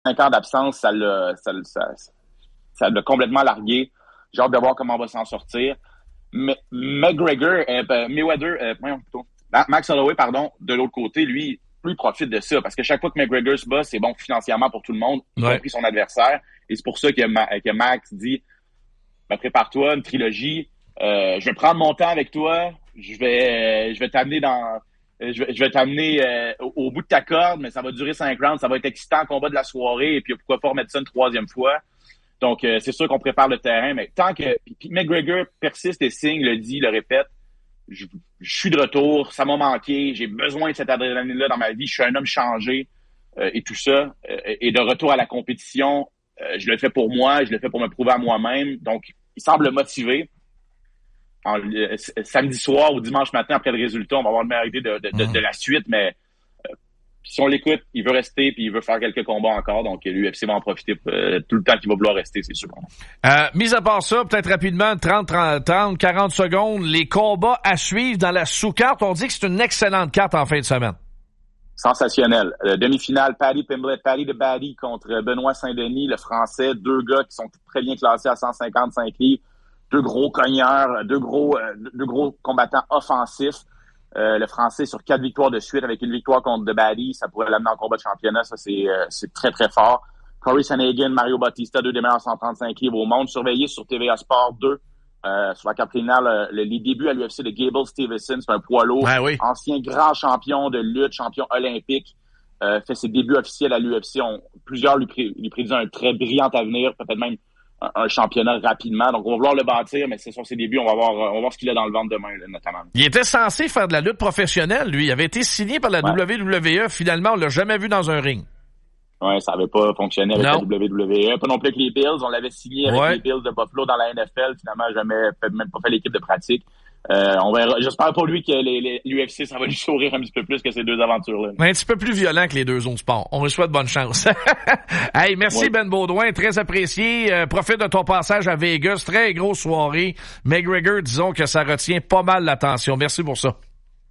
ans d'absence, ça l'a complètement largué. J'ai hâte de voir comment on va s'en sortir. Mais Max Holloway, de l'autre côté, lui profite de ça. Parce que chaque fois que McGregor se bat, c'est bon financièrement pour tout le monde, y compris son adversaire. Et c'est pour ça que Max dit, prépare-toi, une trilogie. Je vais prendre mon temps avec toi. Je vais t'amener je vais t'amener au bout de ta corde, mais ça va durer 5 rounds. Ça va être excitant, combat de la soirée. Et puis, pourquoi pas remettre ça une 3e fois? Donc, c'est sûr qu'on prépare le terrain. Mais tant que puis McGregor persiste et signe, le dit, le répète, je suis de retour. Ça m'a manqué. J'ai besoin de cette adrénaline-là dans ma vie. Je suis un homme changé et tout ça. Et de retour à la compétition, je le fais pour moi. Je le fais pour me prouver à moi-même. Donc, il semble motivé. Samedi soir ou dimanche matin, après le résultat, on va avoir une meilleure idée de la suite, mais si on l'écoute, il veut rester puis il veut faire quelques combats encore, donc l'UFC va en profiter tout le temps qu'il va vouloir rester, c'est sûr. Mis à part ça, peut-être rapidement, 30, 40 secondes, les combats à suivre dans la sous-carte, on dit que c'est une excellente carte en fin de semaine. Sensationnel. Demi-finale, Paddy Pimblett, Paddy the Baddy contre Benoît Saint-Denis, le Français, 2 gars qui sont très bien classés à 155 livres. 2 gros cogneurs, 2 gros combattants offensifs. Le Français sur 4 victoires de suite avec une victoire contre The Baddy, ça pourrait l'amener en combat de championnat, ça c'est très très fort. Corey Sandhagen, Mario Bautista, 2 des meilleurs 135 livres au monde, surveillés sur TVA Sport 2. Sur la carte préliminaire, les débuts à l'UFC de Gable Stevenson, c'est un poids lourd, ancien grand champion de lutte, champion olympique, fait ses débuts officiels à l'UFC. Plusieurs lui prédisent un très brillant avenir, peut-être même un championnat rapidement. Donc, on va vouloir le bâtir, mais c'est sur ses débuts. On va voir ce qu'il a dans le ventre demain, là, notamment. Il était censé faire de la lutte professionnelle, lui. Il avait été signé par la WWE. Finalement, on l'a jamais vu dans un ring. Ouais, ça avait pas fonctionné avec la WWE. Pas non plus avec les Bills. On l'avait signé avec les Bills de Buffalo dans la NFL. Finalement, même pas fait l'équipe de pratique. On verra. J'espère pour lui que l'UFC, ça va lui sourire un petit peu plus que ces 2 aventures-là. Un petit peu plus violent que les 2 autres sports. On lui souhaite bonne chance. Hey, merci Ben Baudouin, très apprécié. Profite de ton passage à Vegas. Très grosse soirée. McGregor, disons que ça retient pas mal l'attention. Merci pour ça.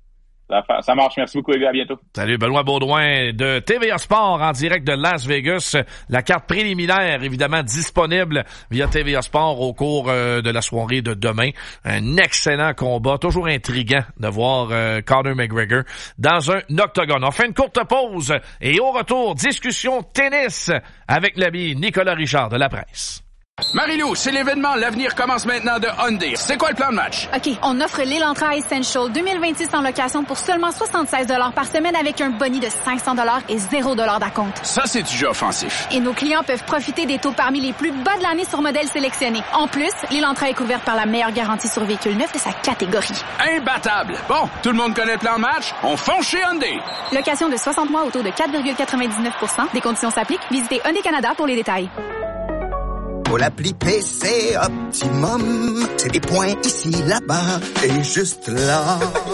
Ça marche. Merci beaucoup, les gars. À bientôt. Salut, Benoît Baudouin de TVA Sport en direct de Las Vegas. La carte préliminaire, évidemment, disponible via TVA Sport au cours de la soirée de demain. Un excellent combat. Toujours intriguant de voir Conor McGregor dans un octogone. On fait une courte pause et au retour, discussion tennis avec l'ami Nicolas Richard de La Presse. Marie-Lou, c'est l'événement. L'avenir commence maintenant de Hyundai. C'est quoi le plan de match? OK, on offre l'Elantra Essential 2026 en location pour seulement 76 $ par semaine avec un boni de 500 $ et 0 $ d'acompte. Ça, c'est du jeu offensif. Et nos clients peuvent profiter des taux parmi les plus bas de l'année sur modèles sélectionnés. En plus, l'Elantra est couverte par la meilleure garantie sur véhicule neuf de sa catégorie. Imbattable! Bon, tout le monde connaît le plan de match? On fonce chez Hyundai! Location de 60 mois au taux de 4,99 %. Des conditions s'appliquent. Visitez Hyundai Canada pour les détails. Pour l'appli PC Optimum, c'est des points ici, là-bas et juste là.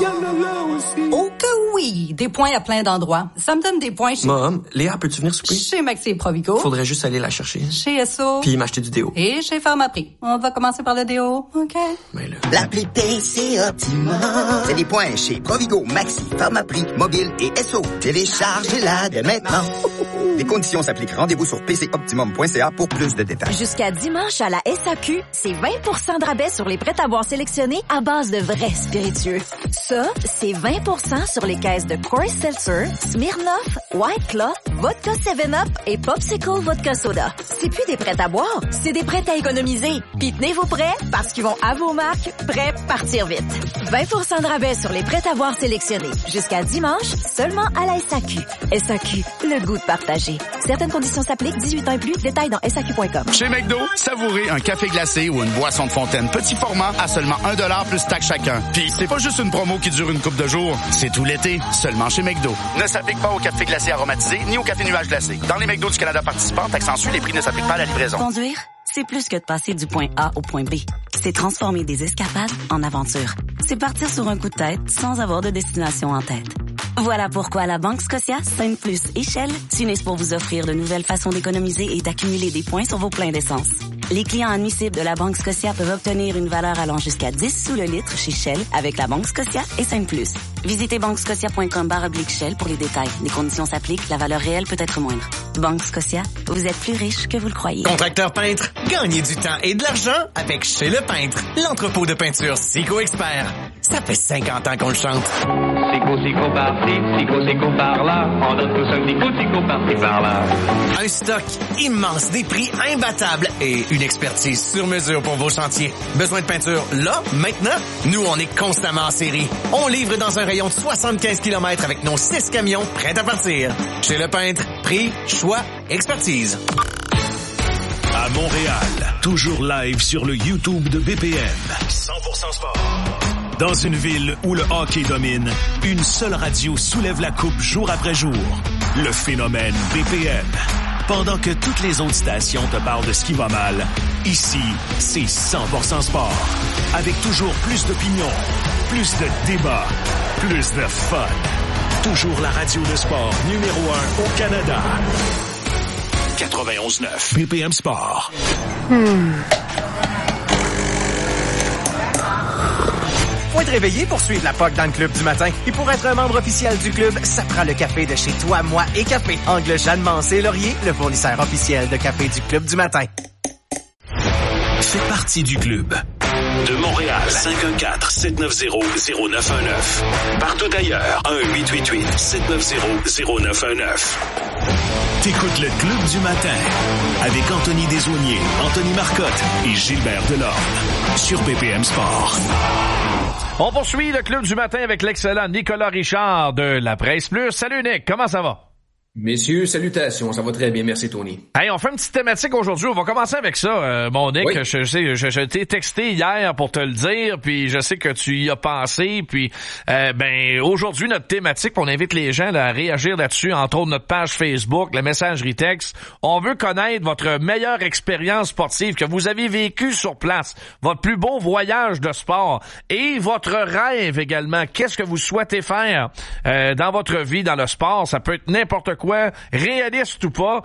Oh que oui, des points à plein d'endroits. Ça me donne des points chez... Mom, Léa, peux-tu venir souper? Chez Maxi et Provigo. Faudrait juste aller la chercher. Chez Esso. Puis m'acheter du déo. Et chez Pharmaprix. On va commencer par le déo, OK? Mais là... L'appli PC Optimum, c'est des points chez Provigo, Maxi, Pharmaprix, Mobile et Esso. Téléchargez-la dès maintenant. Les conditions s'appliquent. Rendez-vous sur pcoptimum.ca pour plus de détails. Jusqu'à dimanche à la SAQ, c'est 20% de rabais sur les prêts-à-boire sélectionnés à base de vrais spiritueux. Ça, c'est 20% sur les caisses de Coors Seltzer, Smirnoff, White Claw, Vodka 7-Up et Popsicle Vodka Soda. C'est plus des prêts-à-boire, c'est des prêts à économiser. Puis tenez vos prêts parce qu'ils vont à vos marques, prêts partir vite. 20% de rabais sur les prêts-à-boire sélectionnés. Jusqu'à dimanche, seulement à la SAQ. SAQ, le goût de partager. Certaines conditions s'appliquent, 18 ans et plus. Détails dans SAQ.com. Chez McDo, savourez un café glacé ou une boisson de fontaine petit format à seulement 1$ plus taxe chacun. Puis c'est pas juste une promo qui dure une couple de jours, c'est tout l'été, seulement chez McDo. Ne s'applique pas au café glacé aromatisé ni au café nuage glacé. Dans les McDo du Canada participants, taxe en sus, les prix ne s'appliquent pas à la livraison. Conduire, c'est plus que de passer du point A au point B. C'est transformer des escapades en aventures. C'est partir sur un coup de tête sans avoir de destination en tête. Voilà pourquoi la Banque Scotia, Sainte-Plus et Shell s'unissent pour vous offrir de nouvelles façons d'économiser et d'accumuler des points sur vos pleins d'essence. Les clients admissibles de la Banque Scotia peuvent obtenir une valeur allant jusqu'à 10 sous le litre chez Shell avec la Banque Scotia et Simplus. Visitez banquescotia.com/Shell pour les détails. Les conditions s'appliquent, la valeur réelle peut être moindre. Banque Scotia, vous êtes plus riche que vous le croyez. Contracteur peintre, gagnez du temps et de l'argent avec Chez Le Peintre, l'entrepôt de peinture Sico Expert. Ça fait 50 ans qu'on le chante. Sico par-ci, Sico par-là, on donne tous un Sico par-ci par-là. Un stock immense, des prix imbattables et une expertise sur mesure pour vos chantiers. Besoin de peinture là, maintenant? Nous, on est constamment en série. On livre dans un rayon de 75 km avec nos 6 camions prêts à partir. Chez Le Peintre, prix, choix, expertise. À Montréal, toujours live sur le YouTube de BPM. 100% sport. Dans une ville où le hockey domine, une seule radio soulève la coupe jour après jour. Le phénomène BPM. Pendant que toutes les autres stations te parlent de ce qui va mal, ici, c'est 100% sport. Avec toujours plus d'opinions, plus de débats, plus de fun. Toujours la radio de sport numéro 1 au Canada. 91.9 BPM Sport. Faut être réveillé pour suivre la POC dans le club du matin. Et pour être un membre officiel du club, ça prend le café de chez Toi, Moi et Café. Angle Jeanne Mancé Laurier, le fournisseur officiel de café du club du matin. Fais partie du club. De Montréal, 514-790-0919. Partout ailleurs, 1-888-790-0919. T'écoutes le Club du matin avec Anthony Desaulniers, Anthony Marcotte et Gilbert Delorme sur BPM Sport. On poursuit le Club du matin avec l'excellent Nicolas Richard de La Presse Plus. Salut Nick, comment ça va? Messieurs, salutations, ça va très bien, merci Tony. Hey, on fait une petite thématique aujourd'hui, on va commencer avec ça, mon Nick. Oui. Je t'ai texté hier pour te le dire, puis je sais que tu y as pensé, puis aujourd'hui notre thématique, on invite les gens là, à réagir là-dessus, entre autres notre page Facebook, la messagerie texte. On veut connaître votre meilleure expérience sportive que vous avez vécue sur place, votre plus beau voyage de sport et votre rêve également. Qu'est-ce que vous souhaitez faire dans votre vie, dans le sport? Ça peut être n'importe quoi. Réaliste ou pas,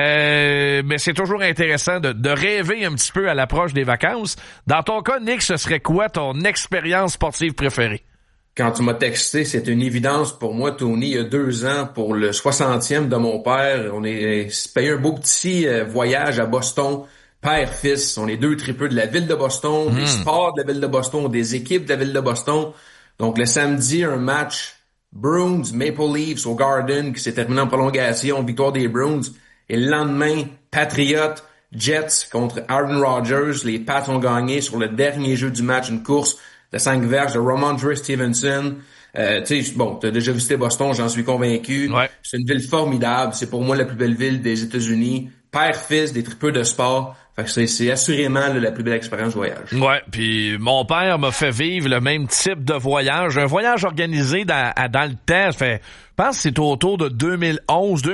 mais c'est toujours intéressant de rêver un petit peu à l'approche des vacances. Dans ton cas, Nick, ce serait quoi ton expérience sportive préférée? Quand tu m'as texté, c'est une évidence pour moi, Tony. Il y a 2 ans, pour le 60e de mon père, on est payé un beau petit voyage à Boston, père-fils. On est 2 tripeux de la ville de Boston, des sports de la ville de Boston, des équipes de la ville de Boston. Donc le samedi, un match Bruins, Maple Leafs au Garden qui s'est terminé en prolongation, victoire des Bruins. Et le lendemain, Patriots, Jets contre Aaron Rodgers. Les Pats ont gagné sur le dernier jeu du match, une course de 5 verges de Ramondre Stevenson. T'as déjà visité Boston, j'en suis convaincu. Ouais. C'est une ville formidable. C'est pour moi la plus belle ville des États-Unis. Père-fils, des tripeux de sport. Fait que c'est assurément la plus belle expérience de voyage. Ouais, puis mon père m'a fait vivre le même type de voyage. Un voyage organisé dans le temps. Je pense que c'est autour de 2011.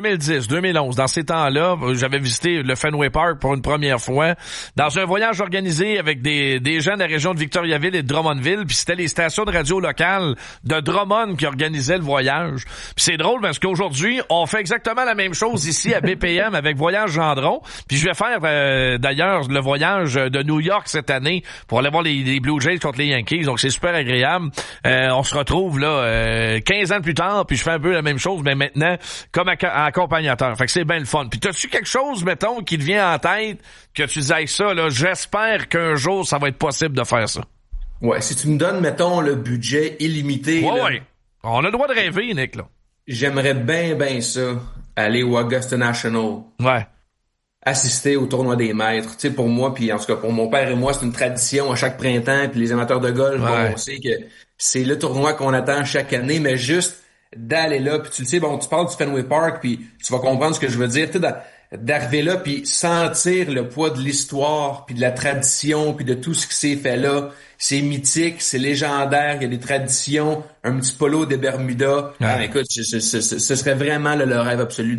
Dans ces temps-là, j'avais visité le Fenway Park pour une première fois. Dans un voyage organisé avec des gens de la région de Victoriaville et de Drummondville. Puis c'était les stations de radio locales de Drummond qui organisaient le voyage. Puis c'est drôle parce qu'aujourd'hui, on fait exactement la même chose ici à BPM avec Voyage Gendron. Puis je vais faire d'ailleurs le voyage de New York cette année pour aller voir les Blue Jays contre les Yankees. Donc c'est super agréable. On se retrouve là 15 ans plus tard, puis je fais un peu la même chose, mais maintenant comme accompagnateur. Fait que c'est bien le fun. Puis t'as-tu quelque chose, mettons, qui te vient en tête que tu disais ça, là, j'espère qu'un jour ça va être possible de faire ça? Ouais, si tu me donnes, mettons, le budget illimité. Ouais. On a le droit de rêver, Nick, là. J'aimerais bien ça, aller au Augusta National. Ouais. Assister au tournoi des maîtres. Tu sais, pour moi, puis en tout cas pour mon père et moi, c'est une tradition à chaque printemps, puis les amateurs de golf, on sait que c'est le tournoi qu'on attend chaque année, mais juste d'aller là, puis tu le sais, tu parles du Fenway Park, puis tu vas comprendre ce que je veux dire, tu sais, d'arriver là, puis sentir le poids de l'histoire, puis de la tradition, puis de tout ce qui s'est fait là. C'est mythique, c'est légendaire, il y a des traditions, un petit polo des Bermudas. Écoute, ce serait vraiment le rêve absolu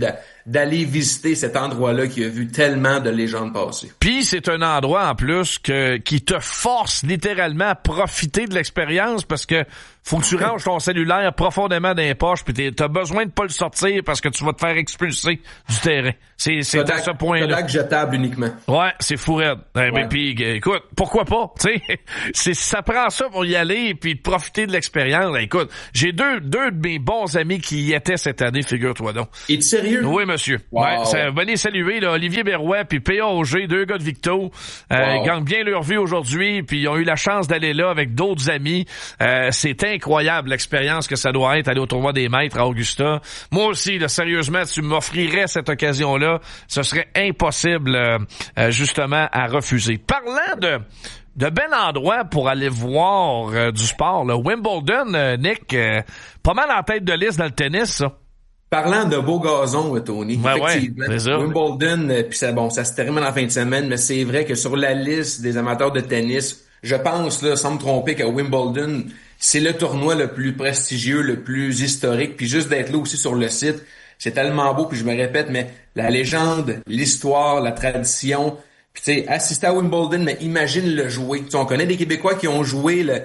d'aller visiter cet endroit-là qui a vu tellement de légendes passer. Puis c'est un endroit en plus qui te force littéralement à profiter de l'expérience parce que faut que tu ranges ton cellulaire profondément dans les poches puis t'as besoin de pas le sortir parce que tu vas te faire expulser du terrain. C'est à ce point-là. Kodak jetable uniquement. Ouais, c'est fou raide. Mais puis écoute, pourquoi pas, tu sais, ça prend ça pour y aller puis de profiter de l'expérience. Écoute, j'ai deux de mes bons amis qui y étaient cette année, figure-toi donc. Es-tu sérieux? Oui, monsieur. Wow. Ouais, venez saluer là, Olivier Berrouet puis P.A. Auger, 2 gars de Victo. Ils gagnent bien leur vie aujourd'hui puis ils ont eu la chance d'aller là avec d'autres amis. C'est incroyable l'expérience que ça doit être, aller au tournoi des maîtres à Augusta. Moi aussi, là, sérieusement, tu m'offrirais cette occasion-là, ce serait impossible justement à refuser. Parlant de bel endroit pour aller voir du sport, là, Wimbledon, Nick, pas mal en tête de liste dans le tennis, ça. Parlant de beau gazon, Tony, effectivement, c'est ça. Wimbledon, puis ça se termine en fin de semaine, mais c'est vrai que sur la liste des amateurs de tennis, je pense, là, sans me tromper, que Wimbledon, c'est le tournoi le plus prestigieux, le plus historique, puis juste d'être là aussi sur le site, c'est tellement beau, puis je me répète, mais la légende, l'histoire, la tradition, puis tu sais, assister à Wimbledon, mais imagine le jouer. Tu sais, on connaît des Québécois qui ont joué le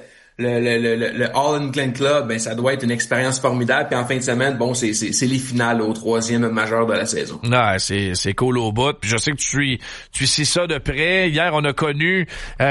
All England Club, ben ça doit être une expérience formidable. Puis en fin de semaine, bon, c'est les finales au 3e majeur de la saison. Non, c'est cool au bout. Puis je sais que tu suis ça de près. Hier, on a connu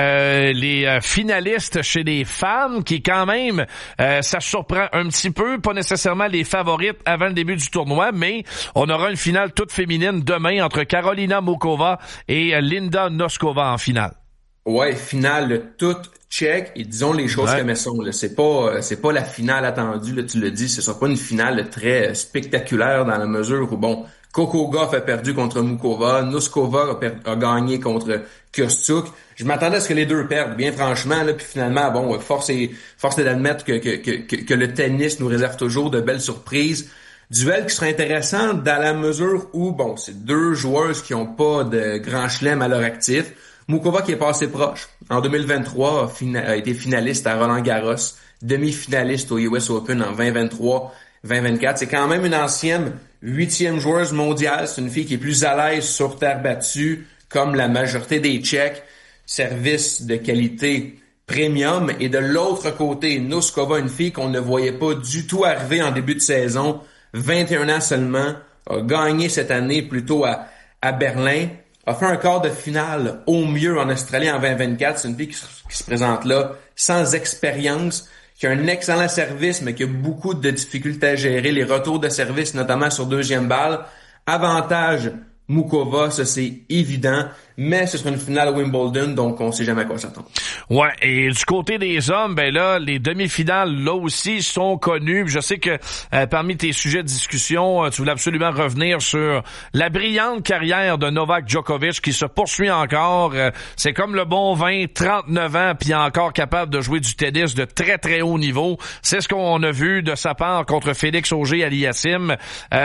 les finalistes chez les femmes, qui quand même, ça surprend un petit peu, pas nécessairement les favorites avant le début du tournoi, mais on aura une finale toute féminine demain entre Karolina Muchova et Linda Noskova en finale. Ouais, finale toute check, et disons les choses comme elles sont. Là. C'est pas la finale attendue, là, tu le dis, ce sera pas une finale très spectaculaire dans la mesure où, bon, Coco Gauff a perdu contre Muchova, Noskova a gagné contre Kostyuk. Je m'attendais à ce que les deux perdent, bien franchement, là, puis finalement, bon, force est d'admettre que le tennis nous réserve toujours de belles surprises. Duel qui sera intéressant dans la mesure où, bon, c'est deux joueuses qui ont pas de grand chelem à leur actif. Muchova qui est passé proche. En 2023, a été finaliste à Roland-Garros, demi-finaliste au US Open en 2023-2024. C'est quand même une ancienne 8e joueuse mondiale. C'est une fille qui est plus à l'aise sur terre battue, comme la majorité des Tchèques. Service de qualité premium. Et de l'autre côté, Noskova, une fille qu'on ne voyait pas du tout arriver en début de saison. 21 ans seulement. A gagné cette année plutôt à Berlin. A fait un quart de finale au mieux en Australie en 2024. C'est une fille qui se présente là sans expérience, qui a un excellent service, mais qui a beaucoup de difficultés à gérer les retours de service, notamment sur deuxième balle. Avantage Muchova, ça c'est évident, mais ce sera une finale à Wimbledon, donc on sait jamais à quoi s'attendre. Ouais, et du côté des hommes, ben là, les demi-finales, là aussi, sont connues. Je sais que parmi tes sujets de discussion, tu voulais absolument revenir sur la brillante carrière de Novak Djokovic qui se poursuit encore. C'est comme le bon vin, 39 ans, puis encore capable de jouer du tennis de très, très haut niveau. C'est ce qu'on a vu de sa part contre Félix Auger-Aliassime.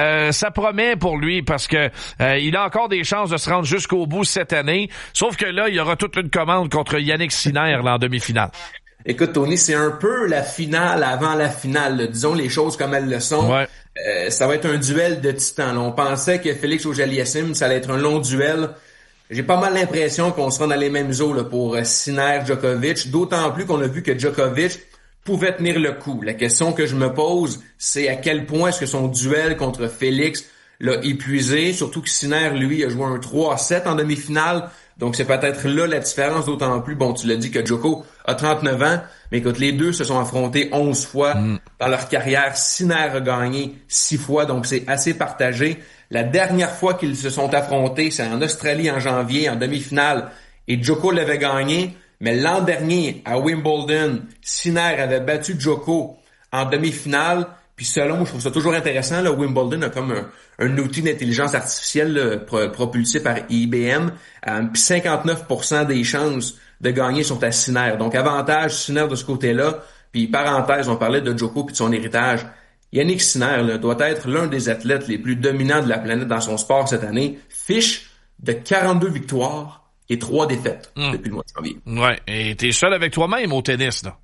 Ça promet pour lui parce que il a encore des chances de se rendre jusqu'au bout cette année. Sauf que là, il y aura toute une commande contre Yannick Sinner là, en demi-finale. Écoute, Tony, c'est un peu la finale avant la finale. Là. Disons les choses comme elles le sont. Ouais. Ça va être un duel de titans. Là. On pensait que Félix Auger-Aliassime, ça allait être un long duel. J'ai pas mal l'impression qu'on sera dans les mêmes eaux là, pour Sinner-Djokovic. D'autant plus qu'on a vu que Djokovic pouvait tenir le coup. La question que je me pose, c'est à quel point est-ce que son duel contre Félix l'a épuisé, surtout que Sinner, lui, a joué un 3-7 en demi-finale, donc c'est peut-être là la différence, d'autant plus, bon, tu l'as dit que Djoko a 39 ans, mais écoute, les deux se sont affrontés 11 fois dans leur carrière. Sinner a gagné 6 fois, donc c'est assez partagé. La dernière fois qu'ils se sont affrontés, c'est en Australie en janvier, en demi-finale, et Djoko l'avait gagné, mais l'an dernier, à Wimbledon, Sinner avait battu Djoko en demi-finale. Puis selon, je trouve ça toujours intéressant, là, Wimbledon a comme un outil d'intelligence artificielle là, propulsé par IBM. Puis 59% des chances de gagner sont à Sinner. Donc avantage Sinner de ce côté-là. Puis parenthèse, on parlait de Djoko puis de son héritage. Yannick Sinner là, doit être l'un des athlètes les plus dominants de la planète dans son sport cette année. Fiche de 42 victoires et 3 défaites depuis le mois de janvier. Ouais, et t'es seul avec toi-même au tennis, là.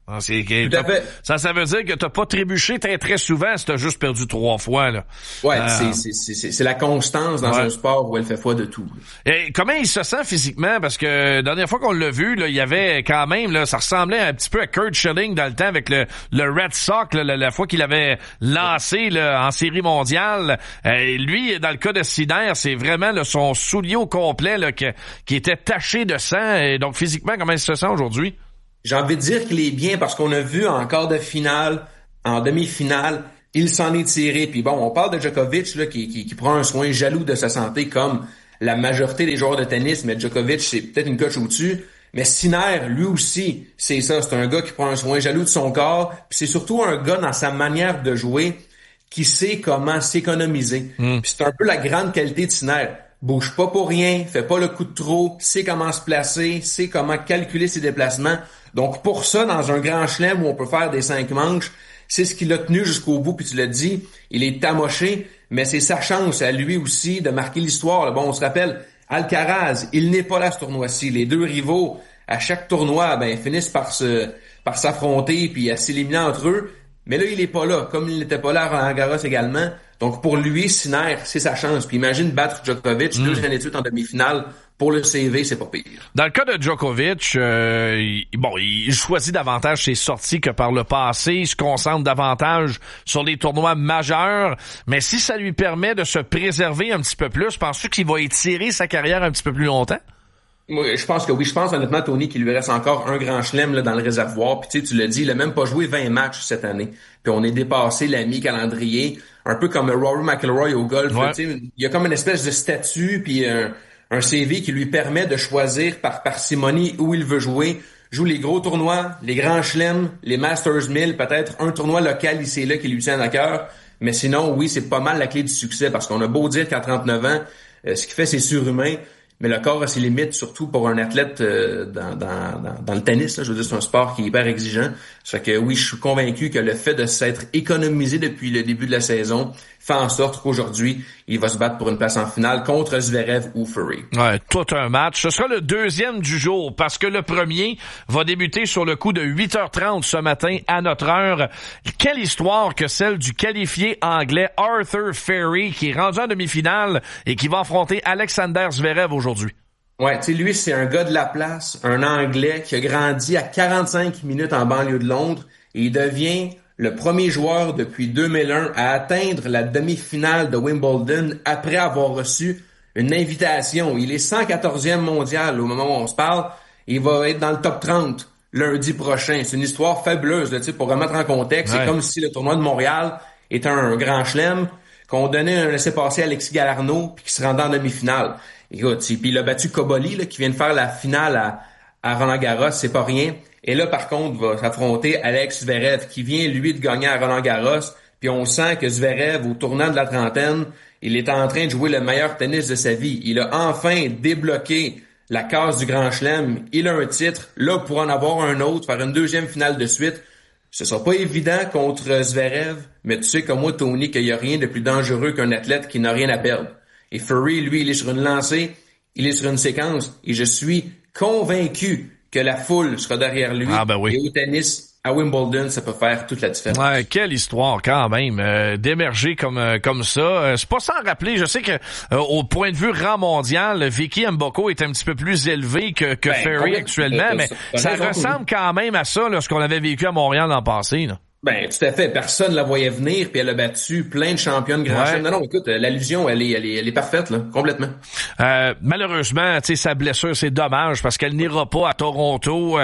Ah, Tout à fait. Ça veut dire que t'as pas trébuché très souvent si t'as juste perdu 3 fois, là. Ouais, c'est la constance dans un sport où elle fait foi de tout. Et comment il se sent physiquement? Parce que la dernière fois qu'on l'a vu, là, il y avait quand même, là, ça ressemblait un petit peu à Curt Schilling dans le temps avec le Red Sox, là, la fois qu'il avait lancé là, en série mondiale. Lui, dans le cas de Sinner, c'est vraiment là, son soulier au complet là, qui était taché de sang. Et donc physiquement, comment il se sent aujourd'hui? J'ai envie de dire qu'il est bien parce qu'on a vu en quart de finale, en demi-finale, il s'en est tiré. Puis bon, on parle de Djokovic là, qui prend un soin jaloux de sa santé comme la majorité des joueurs de tennis, mais Djokovic, c'est peut-être une coche au-dessus. Mais Sinner, lui aussi, c'est ça. C'est un gars qui prend un soin jaloux de son corps. Puis c'est surtout un gars dans sa manière de jouer qui sait comment s'économiser. Puis c'est un peu la grande qualité de Sinner. Bouge pas pour rien, fait pas le coup de trop, sait comment se placer, sait comment calculer ses déplacements. Donc pour ça, dans un grand chelem où on peut faire des 5 manches, c'est ce qui l'a tenu jusqu'au bout, puis tu l'as dit, il est amoché, mais c'est sa chance à lui aussi de marquer l'histoire. Bon, on se rappelle, Alcaraz, il n'est pas là ce tournoi-ci. Les deux rivaux, à chaque tournoi, finissent par s'affronter puis à s'éliminer entre eux. Mais là, il est pas là, comme il n'était pas là à Roland-Garros également. Donc, pour lui, Sinner, c'est sa chance. Puis imagine battre Djokovic 2 années de suite en demi-finale. Pour le CV, c'est pas pire. Dans le cas de Djokovic, il choisit davantage ses sorties que par le passé. Il se concentre davantage sur les tournois majeurs. Mais si ça lui permet de se préserver un petit peu plus, penses-tu qu'il va étirer sa carrière un petit peu plus longtemps? Moi, je pense que oui. Je pense honnêtement, Tony, qu'il lui reste encore un grand chelem là, dans le réservoir. Puis tu l'as dit, il a même pas joué 20 matchs cette année. Puis on est dépassé la mi-calendrier. Un peu comme Rory McIlroy au golf. Ouais. Il y a comme une espèce de statut puis un CV qui lui permet de choisir par parcimonie où il veut jouer. Joue les gros tournois, les grands chelems, les Masters 1000, peut-être un tournoi local ici et là qui lui tient à cœur. Mais sinon, oui, c'est pas mal la clé du succès parce qu'on a beau dire qu'à 39 ans, ce qu'il fait, c'est surhumain. Mais le corps a ses limites, surtout pour un athlète dans le tennis. Là, je veux dire, c'est un sport qui est hyper exigeant. Ça fait que oui, je suis convaincu que le fait de s'être économisé depuis le début de la saison fait en sorte qu'aujourd'hui, il va se battre pour une place en finale contre Zverev ou Fury. Ouais, tout un match. Ce sera le deuxième du jour parce que le premier va débuter sur le coup de 8h30 ce matin à notre heure. Quelle histoire que celle du qualifié anglais Arthur Ferry qui est rendu en demi-finale et qui va affronter Alexander Zverev aujourd'hui. Ouais, tu sais, lui, c'est un gars de la place, un Anglais qui a grandi à 45 minutes en banlieue de Londres et il devient le premier joueur depuis 2001 à atteindre la demi-finale de Wimbledon après avoir reçu une invitation. Il est 114e mondial au moment où on se parle. Il va être dans le top 30 lundi prochain. C'est une histoire fabuleuse, là, pour remettre en contexte. Ouais. C'est comme si le tournoi de Montréal était un grand chelem, qu'on donnait un laissez-passer à Alexis Galarneau puis qu'il se rendait en demi-finale. Écoute, puis il a battu Koboli, là, qui vient de faire la finale à Roland-Garros, c'est pas rien. Et là, par contre, va s'affronter Alex Zverev, qui vient, lui, de gagner à Roland-Garros. Puis on sent que Zverev, au tournant de la trentaine, il est en train de jouer le meilleur tennis de sa vie. Il a enfin débloqué la case du Grand Chelem. Il a un titre. Là, pour en avoir un autre, faire une deuxième finale de suite, ce sera pas évident contre Zverev, mais tu sais comme moi, Tony, qu'il y a rien de plus dangereux qu'un athlète qui n'a rien à perdre. Et Fury, lui, il est sur une lancée, il est sur une séquence, et je suis convaincu que la foule sera derrière lui. Ah ben oui. Et au tennis, à Wimbledon, ça peut faire toute la différence. Ouais, quelle histoire quand même d'émerger comme ça. C'est pas sans rappeler, je sais que au point de vue rang mondial, Vicky Mboko est un petit peu plus élevé que Ferry actuellement, mais ça ressemble quand même à ça, là, ce qu'on avait vécu à Montréal l'an passé, là. Ben, tout à fait. Personne la voyait venir, puis elle a battu plein de championnes Grand Chelem. Non, écoute, l'allusion, elle est parfaite, là, complètement. Malheureusement, tu sais, sa blessure, c'est dommage parce qu'elle n'ira pas à Toronto.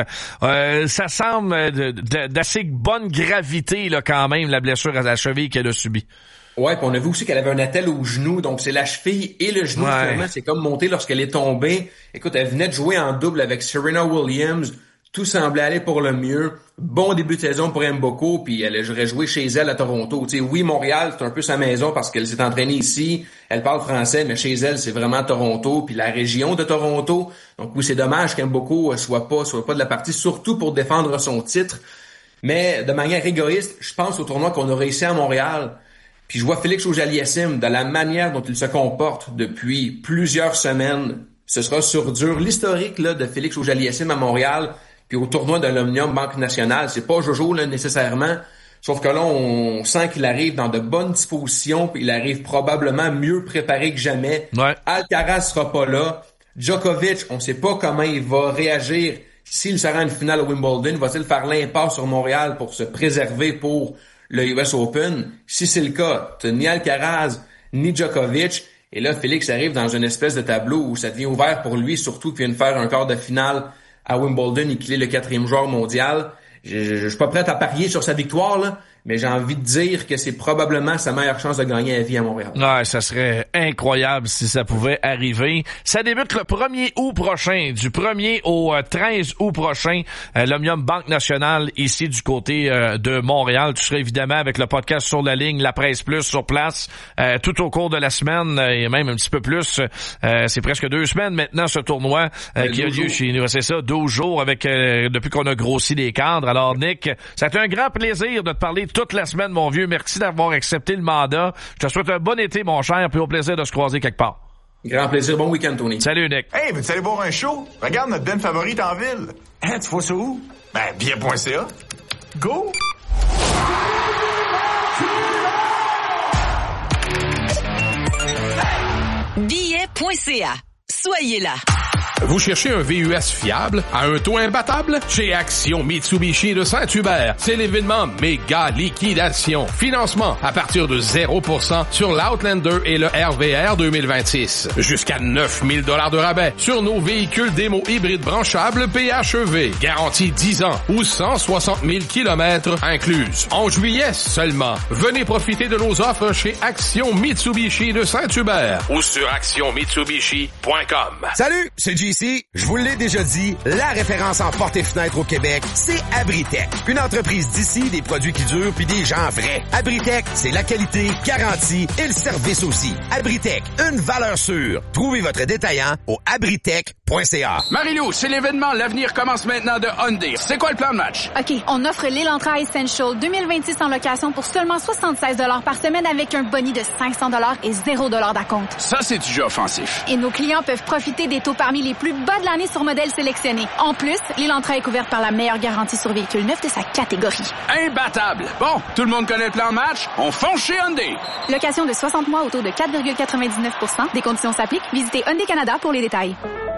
Ça semble d'assez bonne gravité, là, quand même, la blessure à la cheville qu'elle a subie. Ouais, puis on a vu aussi qu'elle avait un attelle au genou, donc c'est la cheville et le genou, finalement, c'est comme monté lorsqu'elle est tombée. Écoute, elle venait de jouer en double avec Serena Williams. Tout semblait aller pour le mieux. Bon début de saison pour Mboko, puis elle aurait joué chez elle à Toronto. Tu sais, oui, Montréal, c'est un peu sa maison parce qu'elle s'est entraînée ici. Elle parle français, mais chez elle, c'est vraiment Toronto, puis la région de Toronto. Donc oui, c'est dommage qu'Mboko soit pas de la partie, surtout pour défendre son titre. Mais de manière égoïste, je pense au tournoi qu'on a réussi à Montréal. Puis je vois Félix Auger-Aliassime, de la manière dont il se comporte depuis plusieurs semaines. Ce sera sur dur. L'historique là de Félix Auger-Aliassime à Montréal, puis au tournoi de l'Omnium Banque Nationale. C'est pas Jojo là, nécessairement, sauf que là, on sent qu'il arrive dans de bonnes dispositions, puis il arrive probablement mieux préparé que jamais. Ouais. Alcaraz sera pas là. Djokovic, on sait pas comment il va réagir s'il se rend à une finale à Wimbledon. Va-t-il faire l'impasse sur Montréal pour se préserver pour le US Open? Si c'est le cas, t'as ni Alcaraz, ni Djokovic. Et là, Félix arrive dans une espèce de tableau où ça devient ouvert pour lui, surtout qu'il vient de faire un quart de finale à Wimbledon et qu'il est le 4e joueur mondial. Je suis pas prêt à parier sur sa victoire, là, mais j'ai envie de dire que c'est probablement sa meilleure chance de gagner à vie à Montréal. Ouais, ça serait incroyable si ça pouvait arriver. Ça débute le 1er août prochain, du 1er au 13 août prochain, l'Omnium Banque Nationale ici du côté de Montréal. Tu seras évidemment avec le podcast Sur la ligne, la presse plus sur place tout au cours de la semaine et même un petit peu plus. C'est presque 2 semaines maintenant ce tournoi qui a lieu chez nous. C'est ça, 12 jours avec depuis qu'on a grossi les cadres. Alors Nick, ça a été un grand plaisir de te parler toute la semaine, mon vieux. Merci d'avoir accepté le mandat. Je te souhaite un bon été, mon cher, puis au plaisir de se croiser quelque part. Grand plaisir. Bon week-end, Tony. Salut, Nick. Hey, veux-tu aller voir un show? Regarde notre band favorite en ville. Hein, tu vois ça où? Ben, bien.ca. Go! Billet.ca. Soyez là. Vous cherchez un VUS fiable à un taux imbattable? Chez Action Mitsubishi de Saint-Hubert, c'est l'événement méga liquidation. Financement à partir de 0% sur l'Outlander et le RVR 2026. Jusqu'à 9 000 $ de rabais sur nos véhicules démo hybrides branchables PHEV. Garantie 10 ans ou 160 000 km incluses. En juillet seulement. Venez profiter de nos offres chez Action Mitsubishi de Saint-Hubert ou sur actionmitsubishi.com. Salut, c'est JC. Je vous l'ai déjà dit, la référence en portes et fenêtres au Québec, c'est Abritech. Une entreprise d'ici, des produits qui durent puis des gens vrais. Abritech, c'est la qualité, garantie et le service aussi. Abritech, une valeur sûre. Trouvez votre détaillant au abritech.ca. Marie-Lou, c'est l'événement L'avenir commence maintenant de Hyundai. C'est quoi le plan de match? OK, on offre l'Elantra Essential 2026 en location pour seulement 76 $ par semaine avec un boni de 500 $ et 0 $ d'acompte. Ça, c'est déjà offensif. Et nos clients peuvent profiter des taux parmi les plus bas de l'année sur modèles sélectionnés. En plus, l'Elantra est couverte par la meilleure garantie sur véhicule neuf de sa catégorie. Imbattable! Bon, tout le monde connaît le plan de match? On fonce chez Hyundai! Location de 60 mois au taux de 4,99 %. Des conditions s'appliquent. Visitez Hyundai Canada pour les détails.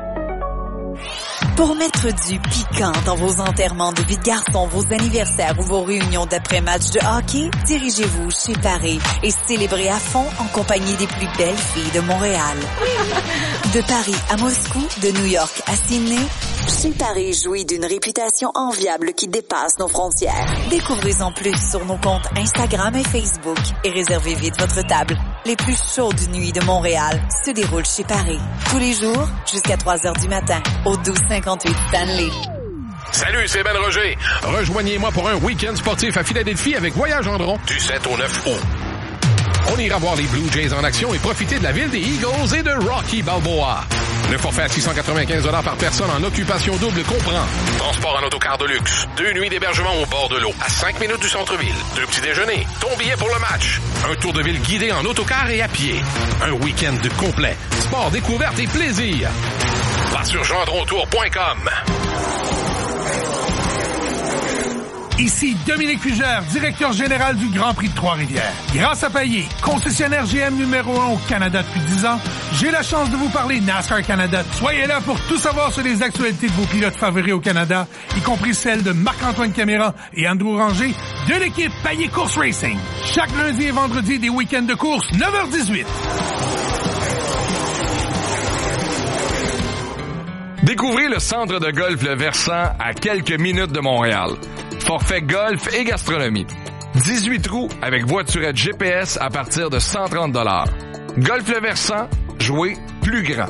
Pour mettre du piquant dans vos enterrements de vie de garçon, vos anniversaires ou vos réunions d'après-match de hockey, dirigez-vous chez Paris et célébrez à fond en compagnie des plus belles filles de Montréal. De Paris à Moscou, de New York à Sydney, chez Paris jouit d'une réputation enviable qui dépasse nos frontières. Découvrez-en plus sur nos comptes Instagram et Facebook et réservez vite votre table. Les plus chaudes nuits de Montréal se déroulent chez Paris. Tous les jours, jusqu'à 3 heures du matin, au 1258 Stanley. Salut, c'est Ben Roger. Rejoignez-moi pour un week-end sportif à Philadelphie avec Voyage Gendron du 7 au 9 août. On ira voir les Blue Jays en action et profiter de la ville des Eagles et de Rocky Balboa. Le forfait à 695 $ par personne en occupation double comprend transport en autocar de luxe, 2 nuits d'hébergement au bord de l'eau, à 5 minutes du centre-ville, 2 petits déjeuners, ton billet pour le match, un tour de ville guidé en autocar et à pied, un week-end complet, sport, découverte et plaisir. Va sur gendrontour.com. Ici Dominique Fugère, directeur général du Grand Prix de Trois-Rivières. Grâce à Payet, concessionnaire GM numéro 1 au Canada depuis 10 ans, j'ai la chance de vous parler NASCAR Canada. Soyez là pour tout savoir sur les actualités de vos pilotes favoris au Canada, y compris celles de Marc-Antoine Caméra et Andrew Ranger de l'équipe Payet Course Racing. Chaque lundi et vendredi des week-ends de course, 9h18. Découvrez le centre de golf Le Versant à quelques minutes de Montréal. Forfait golf et gastronomie. 18 trous avec voiturette GPS à partir de 130 $. Golf Le Versant, jouez plus grand.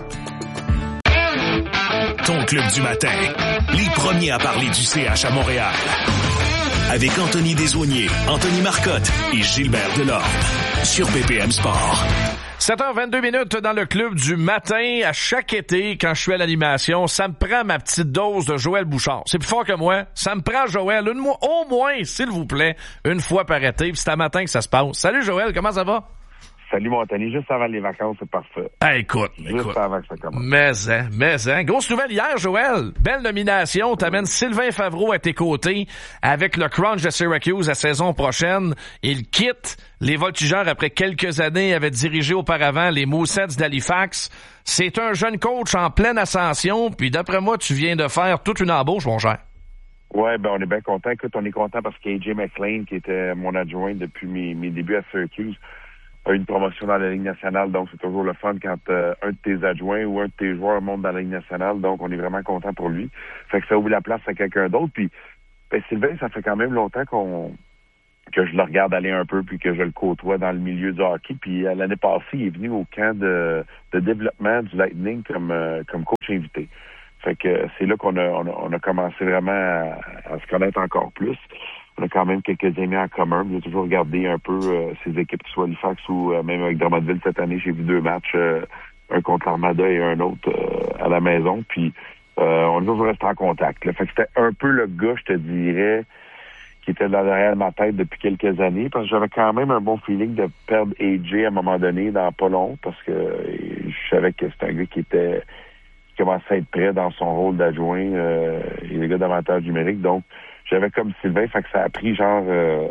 Ton club du matin. Les premiers à parler du CH à Montréal. Avec Anthony Desaulniers, Anthony Marcotte et Gilbert Delorme. Sur BPM Sport. 7h22 dans le club du matin. À chaque été, quand je suis à l'animation, ça me prend ma petite dose de Joël Bouchard. C'est plus fort que moi. Ça me prend Joël, au moins, s'il vous plaît, une fois par été. Puis c'est à matin que ça se passe. Salut Joël, comment ça va? Salut, Montagny. Juste avant les vacances, c'est parfait. Écoute. Avant que ça commence. Mais. Grosse nouvelle hier, Joël. Belle nomination. T'amènes Sylvain Favreau à tes côtés avec le Crunch de Syracuse la saison prochaine. Il quitte les Voltigeurs après quelques années. Il avait dirigé auparavant les Moussets d'Halifax. C'est un jeune coach en pleine ascension. Puis d'après moi, tu viens de faire toute une embauche, mon cher. Ouais, on est bien content. Écoute, on est content parce qu'AJ McLean, qui était mon adjoint depuis mes débuts à Syracuse, a eu une promotion dans la Ligue nationale. Donc, c'est toujours le fun quand un de tes adjoints ou un de tes joueurs monte dans la Ligue nationale. Donc, on est vraiment content pour lui. Fait que ça ouvre la place à quelqu'un d'autre. Puis, Sylvain, ça fait quand même longtemps que je le regarde aller un peu puis que je le côtoie dans le milieu du hockey. Puis, l'année passée, il est venu au camp de développement du Lightning comme coach invité. Fait que c'est là qu'on a commencé vraiment à se connaître encore plus. On a quand même quelques amis en commun. J'ai toujours regardé un peu ces équipes, que ce soit Halifax ou même avec Drummondville cette année. J'ai vu 2 matchs, un contre l'Armada et un autre à la maison. Puis on est toujours resté en contact. Là. Fait que c'était un peu le gars, je te dirais, qui était derrière ma tête depuis quelques années. Parce que j'avais quand même un bon feeling de perdre AJ à un moment donné dans pas long. Parce que je savais que c'était un gars qui commençait à être prêt dans son rôle d'adjoint et les gars d'avantage numérique. Donc, j'avais comme Sylvain, fait que ça a pris genre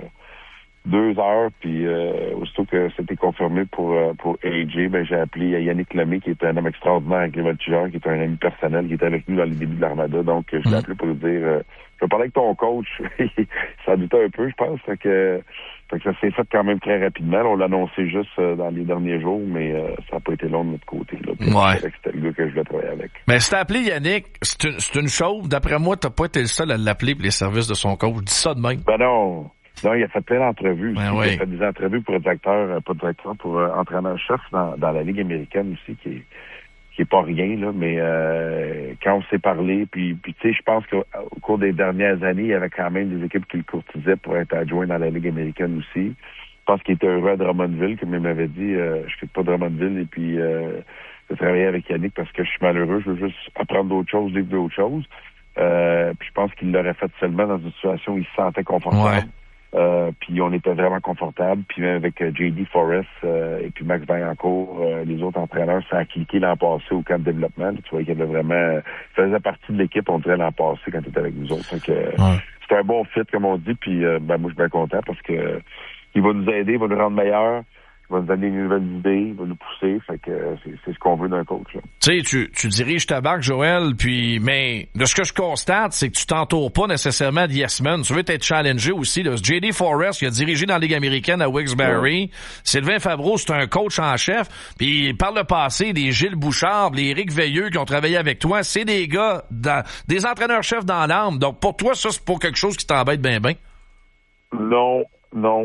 2 heures, puis aussitôt que c'était confirmé pour AJ, j'ai appelé Yannick Lemay, qui est un homme extraordinaire avec les Voltigeurs, qui est un ami personnel, qui était avec nous dans les débuts de l'Armada. Donc, je l'ai appelé pour lui dire je vais parler avec ton coach. Ça doutait un peu, je pense. Fait que ça s'est fait quand même très rapidement. On l'a annoncé juste dans les derniers jours, mais ça n'a pas été long de notre côté. Là. C'était le gars que je voulais travailler avec. Mais si t'as appelé Yannick, c'est une chose. D'après moi, t'as pas été le seul à l'appeler pour les services de son coach. Dis ça de même. Non, il a fait plein d'entrevues. Ben Il a fait des entrevues pour pour entraîneur-chef dans la Ligue américaine aussi, qui est pas rien, là, mais quand on s'est parlé, puis tu sais, je pense qu'au cours des dernières années, il y avait quand même des équipes qui le courtisaient pour être adjoint dans la Ligue américaine aussi. Je pense qu'il était heureux à Drummondville, comme il m'avait dit, je quitte pas Drummondville, et puis je travailler avec Yannick parce que je suis malheureux, je veux juste apprendre d'autres choses, vivre d'autres choses. Puis je pense qu'il l'aurait fait seulement dans une situation où il se sentait confortable. Puis on était vraiment confortable. Puis même avec J.D. Forrest et puis Max Vaillancourt, les autres entraîneurs, ça a cliqué l'an passé au camp de développement. Tu vois qu'il y avait vraiment faisait partie de l'équipe, on dirait, l'an passé quand tu étais avec nous autres. C'était un bon fit, comme on dit. Puis moi, je suis bien content parce que il va nous aider, il va nous rendre meilleurs. Il va nous donner une nouvelle idée, il va nous pousser, fait que c'est ce qu'on veut d'un coach. Tu sais, tu diriges ta barque, Joël, mais de ce que je constate, c'est que tu t'entoures pas nécessairement de yes men. Tu veux être challengé aussi. Là. J.D. Forrest, il a dirigé dans la Ligue américaine à Wilkes-Barre. Sylvain Favreau, c'est un coach en chef. Puis par le passé, des Gilles Bouchard, les Éric Veilleux qui ont travaillé avec toi, c'est des gars, des entraîneurs-chefs dans l'âme. Donc pour toi, ça, c'est pas quelque chose qui t'embête bien. Non. Non,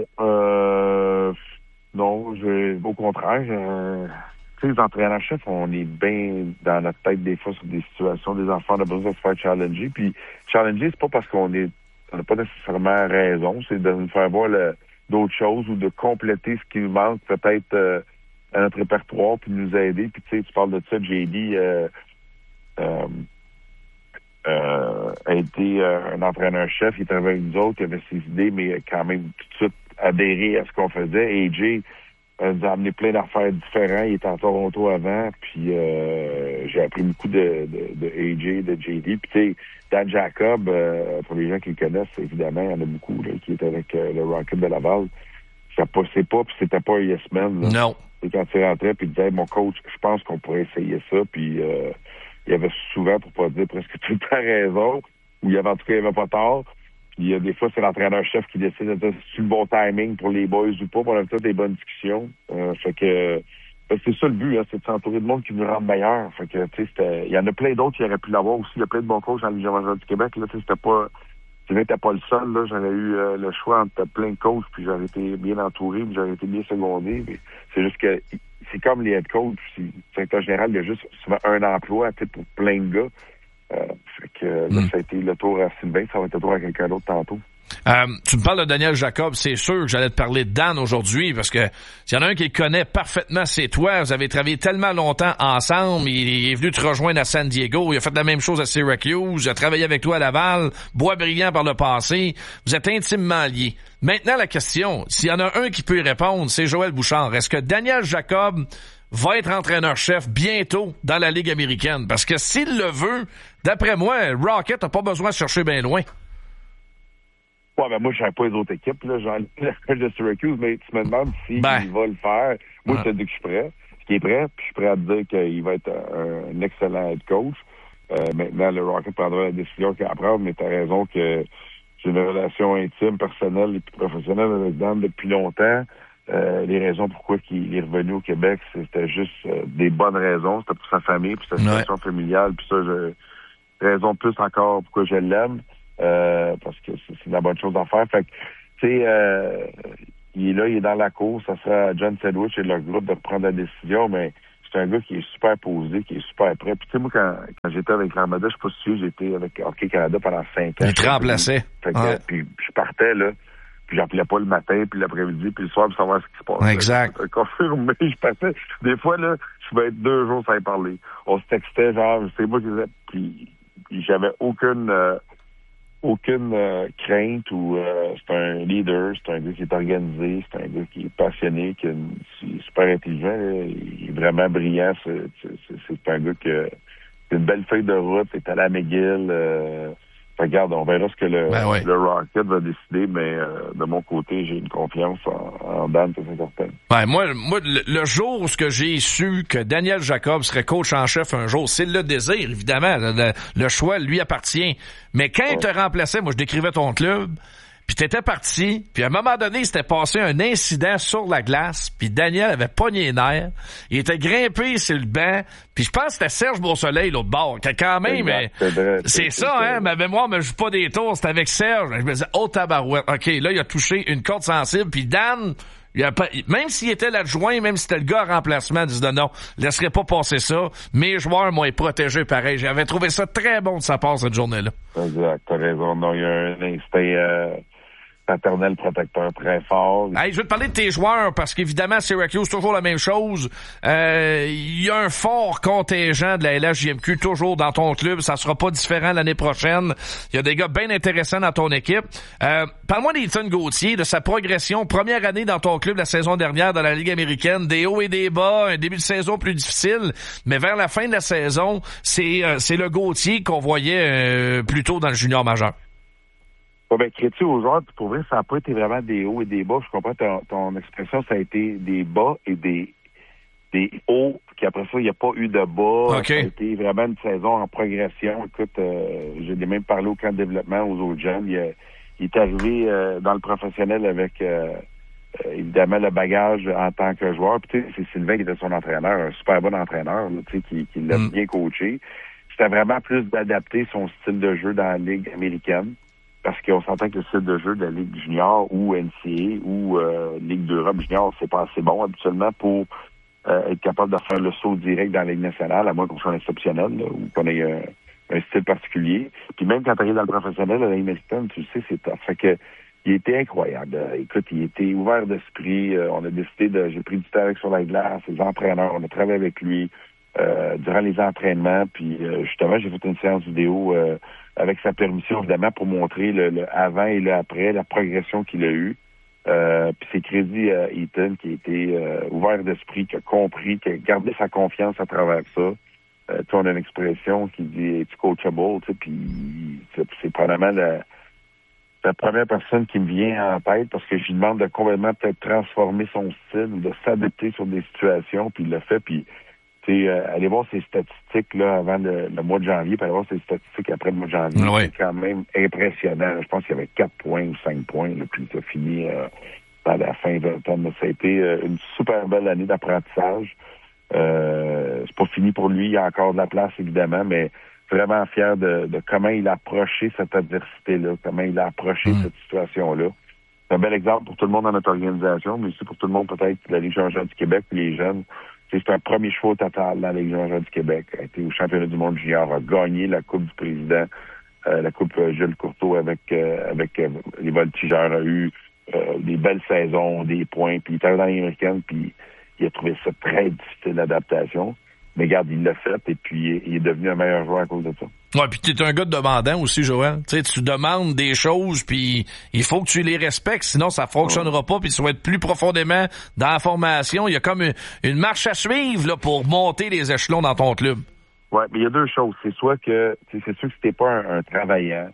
au contraire, tu sais, les entraîneurs-chefs, on est bien dans notre tête des fois sur des situations, des enfants, on a besoin de se faire challenger. Puis challenger, c'est pas parce qu'on n'a pas nécessairement raison, c'est de nous faire voir d'autres choses ou de compléter ce qui nous manque peut-être à notre répertoire, puis de nous aider. Puis tu sais, tu parles de ça, JD a été un entraîneur-chef, il était avec nous autres, il avait ses idées, mais quand même tout de suite adhéré à ce qu'on faisait. AJ nous a amené plein d'affaires différentes. Il était en Toronto avant, puis j'ai appris beaucoup de AJ, de JD. Puis tu sais, Dan Jacob, pour les gens qui le connaissent, évidemment, il y en a beaucoup là, qui étaient avec le Rocket de Laval. Ça passait pas, puis c'était pas un yes man. Là. Non. Et quand il rentrait, puis il disait, mon coach, je pense qu'on pourrait essayer ça, puis il y avait souvent, pour pas dire presque tout le temps raison, ou il y avait en tout cas, il y avait pas tort. Puis des fois, c'est l'entraîneur-chef qui décide de dire si c'est le bon timing pour les boys ou pas. On a peut-être des bonnes discussions. Fait que c'est ça le but, hein, c'est de s'entourer de monde qui nous rend meilleurs. Fait que tu sais, il y en a plein d'autres qui auraient pu l'avoir aussi. Il y a plein de bons coachs dans la Ligue majeure du Québec. Là, c'était pas. Tu n'étais pas le seul, là. J'aurais eu le choix entre plein de coachs, puis j'aurais été bien entouré, puis j'aurais été bien secondé. Mais c'est juste que c'est comme les head coachs. En général, il y a juste souvent un emploi, tu sais, pour plein de gars. Fait que là, ça a été le tour à Sylvain, ça va être le tour à quelqu'un d'autre tantôt. Tu me parles de Daniel Jacob, c'est sûr que j'allais te parler de Dan aujourd'hui, parce que s'il y en a un qui le connaît parfaitement, c'est toi. Vous avez travaillé tellement longtemps ensemble, il est venu te rejoindre à San Diego, il a fait la même chose à Syracuse, il a travaillé avec toi à Laval, Boisbriand par le passé. Vous êtes intimement liés. Maintenant, la question, s'il y en a un qui peut y répondre, c'est Joël Bouchard. Est-ce que Daniel Jacob va être entraîneur-chef bientôt dans la Ligue américaine? Parce que s'il le veut, d'après moi, Rocket n'a pas besoin de chercher bien loin. Ouais, ben moi, je ne savais pas les autres équipes, là. J'en ai la de Syracuse, mais tu me demandes s'il va le faire. Moi, je te dis que je suis prêt. Ce qui est prêt, puis je suis prêt à te dire qu'il va être un excellent head coach. Maintenant, le Rocket prendra la décision qu'il a à prendre, mais tu as raison que j'ai une relation intime, personnelle et professionnelle avec Dan depuis longtemps. Les raisons pourquoi il est revenu au Québec, c'était juste des bonnes raisons. C'était pour sa famille, puis sa situation familiale, puis ça, raison plus encore pourquoi je l'aime. Parce que c'est la bonne chose à faire. Fait que, tu sais, il est là, il est dans la course. Ça sera à John Sedgwick et leur groupe de prendre la décision, mais c'est un gars qui est super posé, qui est super prêt. Puis, tu sais, moi, quand j'étais avec l'Armada, je sais pas si tu sais, j'étais avec Hockey Canada pendant 5 ans. Il te remplaçait. Fait que, puis je partais, là. Puis j'appelais pas le matin, puis l'après-midi, puis le soir, pour savoir ce qui se passe. Exact. Confirmé, je passais. Des fois, là, je pouvais être 2 jours sans y parler. On se textait, genre, c'est moi qui disais, puis j'avais aucune crainte ou c'est un leader, c'est un gars qui est organisé, c'est un gars qui est passionné, qui est super intelligent, là, il est vraiment brillant, c'est un gars qui a une belle feuille de route, est allé à McGill, regarde, on verra ce que le Rocket va décider, mais de mon côté, j'ai une confiance en Dan, c'est certain. Ouais, moi, le jour où j'ai su que Daniel Jacob serait coach en chef un jour, c'est le désir, évidemment. Le choix lui appartient. Mais quand il te remplaçait, moi, je décrivais ton club, puis t'étais parti, puis à un moment donné, il s'était passé un incident sur la glace, puis Daniel avait pogné les nerfs, il était grimpé sur le banc, puis je pense que c'était Serge Beausoleil, l'autre bord, qui quand même, c'est ça, hein, ma mémoire me joue pas des tours, c'était avec Serge, je me disais, oh tabarouette, ok, là, il a touché une corde sensible, puis Dan, même s'il était l'adjoint, même si c'était le gars en remplacement, il disait non, laisserait pas passer ça, mes joueurs m'ont protégé pareil, j'avais trouvé ça très bon de sa part cette journée-là. Exact, t'as raison, non, il y a un instinct paternel protecteur très fort. Hey, je veux te parler de tes joueurs parce qu'évidemment, Syracuse, toujours la même chose. Il y a un fort contingent de la LHJMQ toujours dans ton club. Ça sera pas différent l'année prochaine. Il y a des gars bien intéressants dans ton équipe. Parle-moi d'Ethan Gauthier, de sa progression. Première année dans ton club la saison dernière dans la Ligue américaine. Des hauts et des bas, un début de saison plus difficile. Mais vers la fin de la saison, c'est le Gauthier qu'on voyait plus tôt dans le junior majeur. Bon, ben, crées-tu aux joueurs, pour vrai, ça n'a pas été vraiment des hauts et des bas. Je comprends ton expression, ça a été des bas et des hauts, puis après ça, il n'y a pas eu de bas. Okay. Ça a été vraiment une saison en progression. Écoute, j'ai même parlé au camp de développement aux autres jeunes. Il est arrivé dans le professionnel avec évidemment le bagage en tant que joueur. Puis tu sais, c'est Sylvain qui était son entraîneur, un super bon entraîneur, tu sais, qui l'a bien coaché. C'était vraiment plus d'adapter son style de jeu dans la Ligue américaine. Parce qu'on s'entend que le style de jeu de la Ligue junior ou NCAA ou Ligue d'Europe junior, c'est pas assez bon habituellement pour être capable de faire le saut direct dans la Ligue nationale, à moins qu'on soit exceptionnel, là, ou qu'on ait un style particulier. Puis même quand tu arrives dans le professionnel, la Ligue américaine, tu le sais, c'est tough. Fait que il était incroyable. Écoute, il était ouvert d'esprit. On a décidé j'ai pris du temps avec sur la glace, les entraîneurs, on a travaillé avec lui durant les entraînements. Puis justement, j'ai fait une séance vidéo avec sa permission, évidemment, pour montrer le avant et le après, la progression qu'il a eue. Puis c'est crédit à Ethan qui a été ouvert d'esprit, qui a compris, qui a gardé sa confiance à travers ça. Tu sais, on a une expression qui dit « it's coachable », tu sais, puis c'est probablement la première personne qui me vient en tête parce que je lui demande de complètement peut-être transformer son style ou de s'adapter sur des situations, puis il l'a fait, puis allez voir ses statistiques là avant le mois de janvier, puis allez voir ses statistiques après le mois de janvier. Oui. C'est quand même impressionnant. Je pense qu'il y avait 4 points ou 5 points, là, puis ça finit à la fin de l'automne. Ça a été une super belle année d'apprentissage. C'est pas fini pour lui, il y a encore de la place, évidemment, mais vraiment fier de comment il a approché cette adversité-là, comment il a approché cette situation-là. C'est un bel exemple pour tout le monde dans notre organisation, mais aussi pour tout le monde peut-être de la Ligue junior du Québec, puis les jeunes. C'est un premier choix total dans la Ligue junior du Québec. A été au championnat du monde junior, a gagné la Coupe du Président la Coupe Jules Courteau avec les Voltigeurs, a eu des belles saisons, des points, puis il est arrivé dans l'américaine, puis il a trouvé ça très difficile d'adaptation. Mais regarde, il l'a fait, et puis il est devenu un meilleur joueur à cause de ça. Ouais, puis t'es un gars de demandant aussi, Joël. Tu sais, tu demandes des choses, puis il faut que tu les respectes, sinon ça fonctionnera pas, puis tu vas être plus profondément dans la formation. Il y a comme une marche à suivre là pour monter les échelons dans ton club. Ouais, mais il y a deux choses. C'est soit que c'est sûr que si t'es pas un travaillant,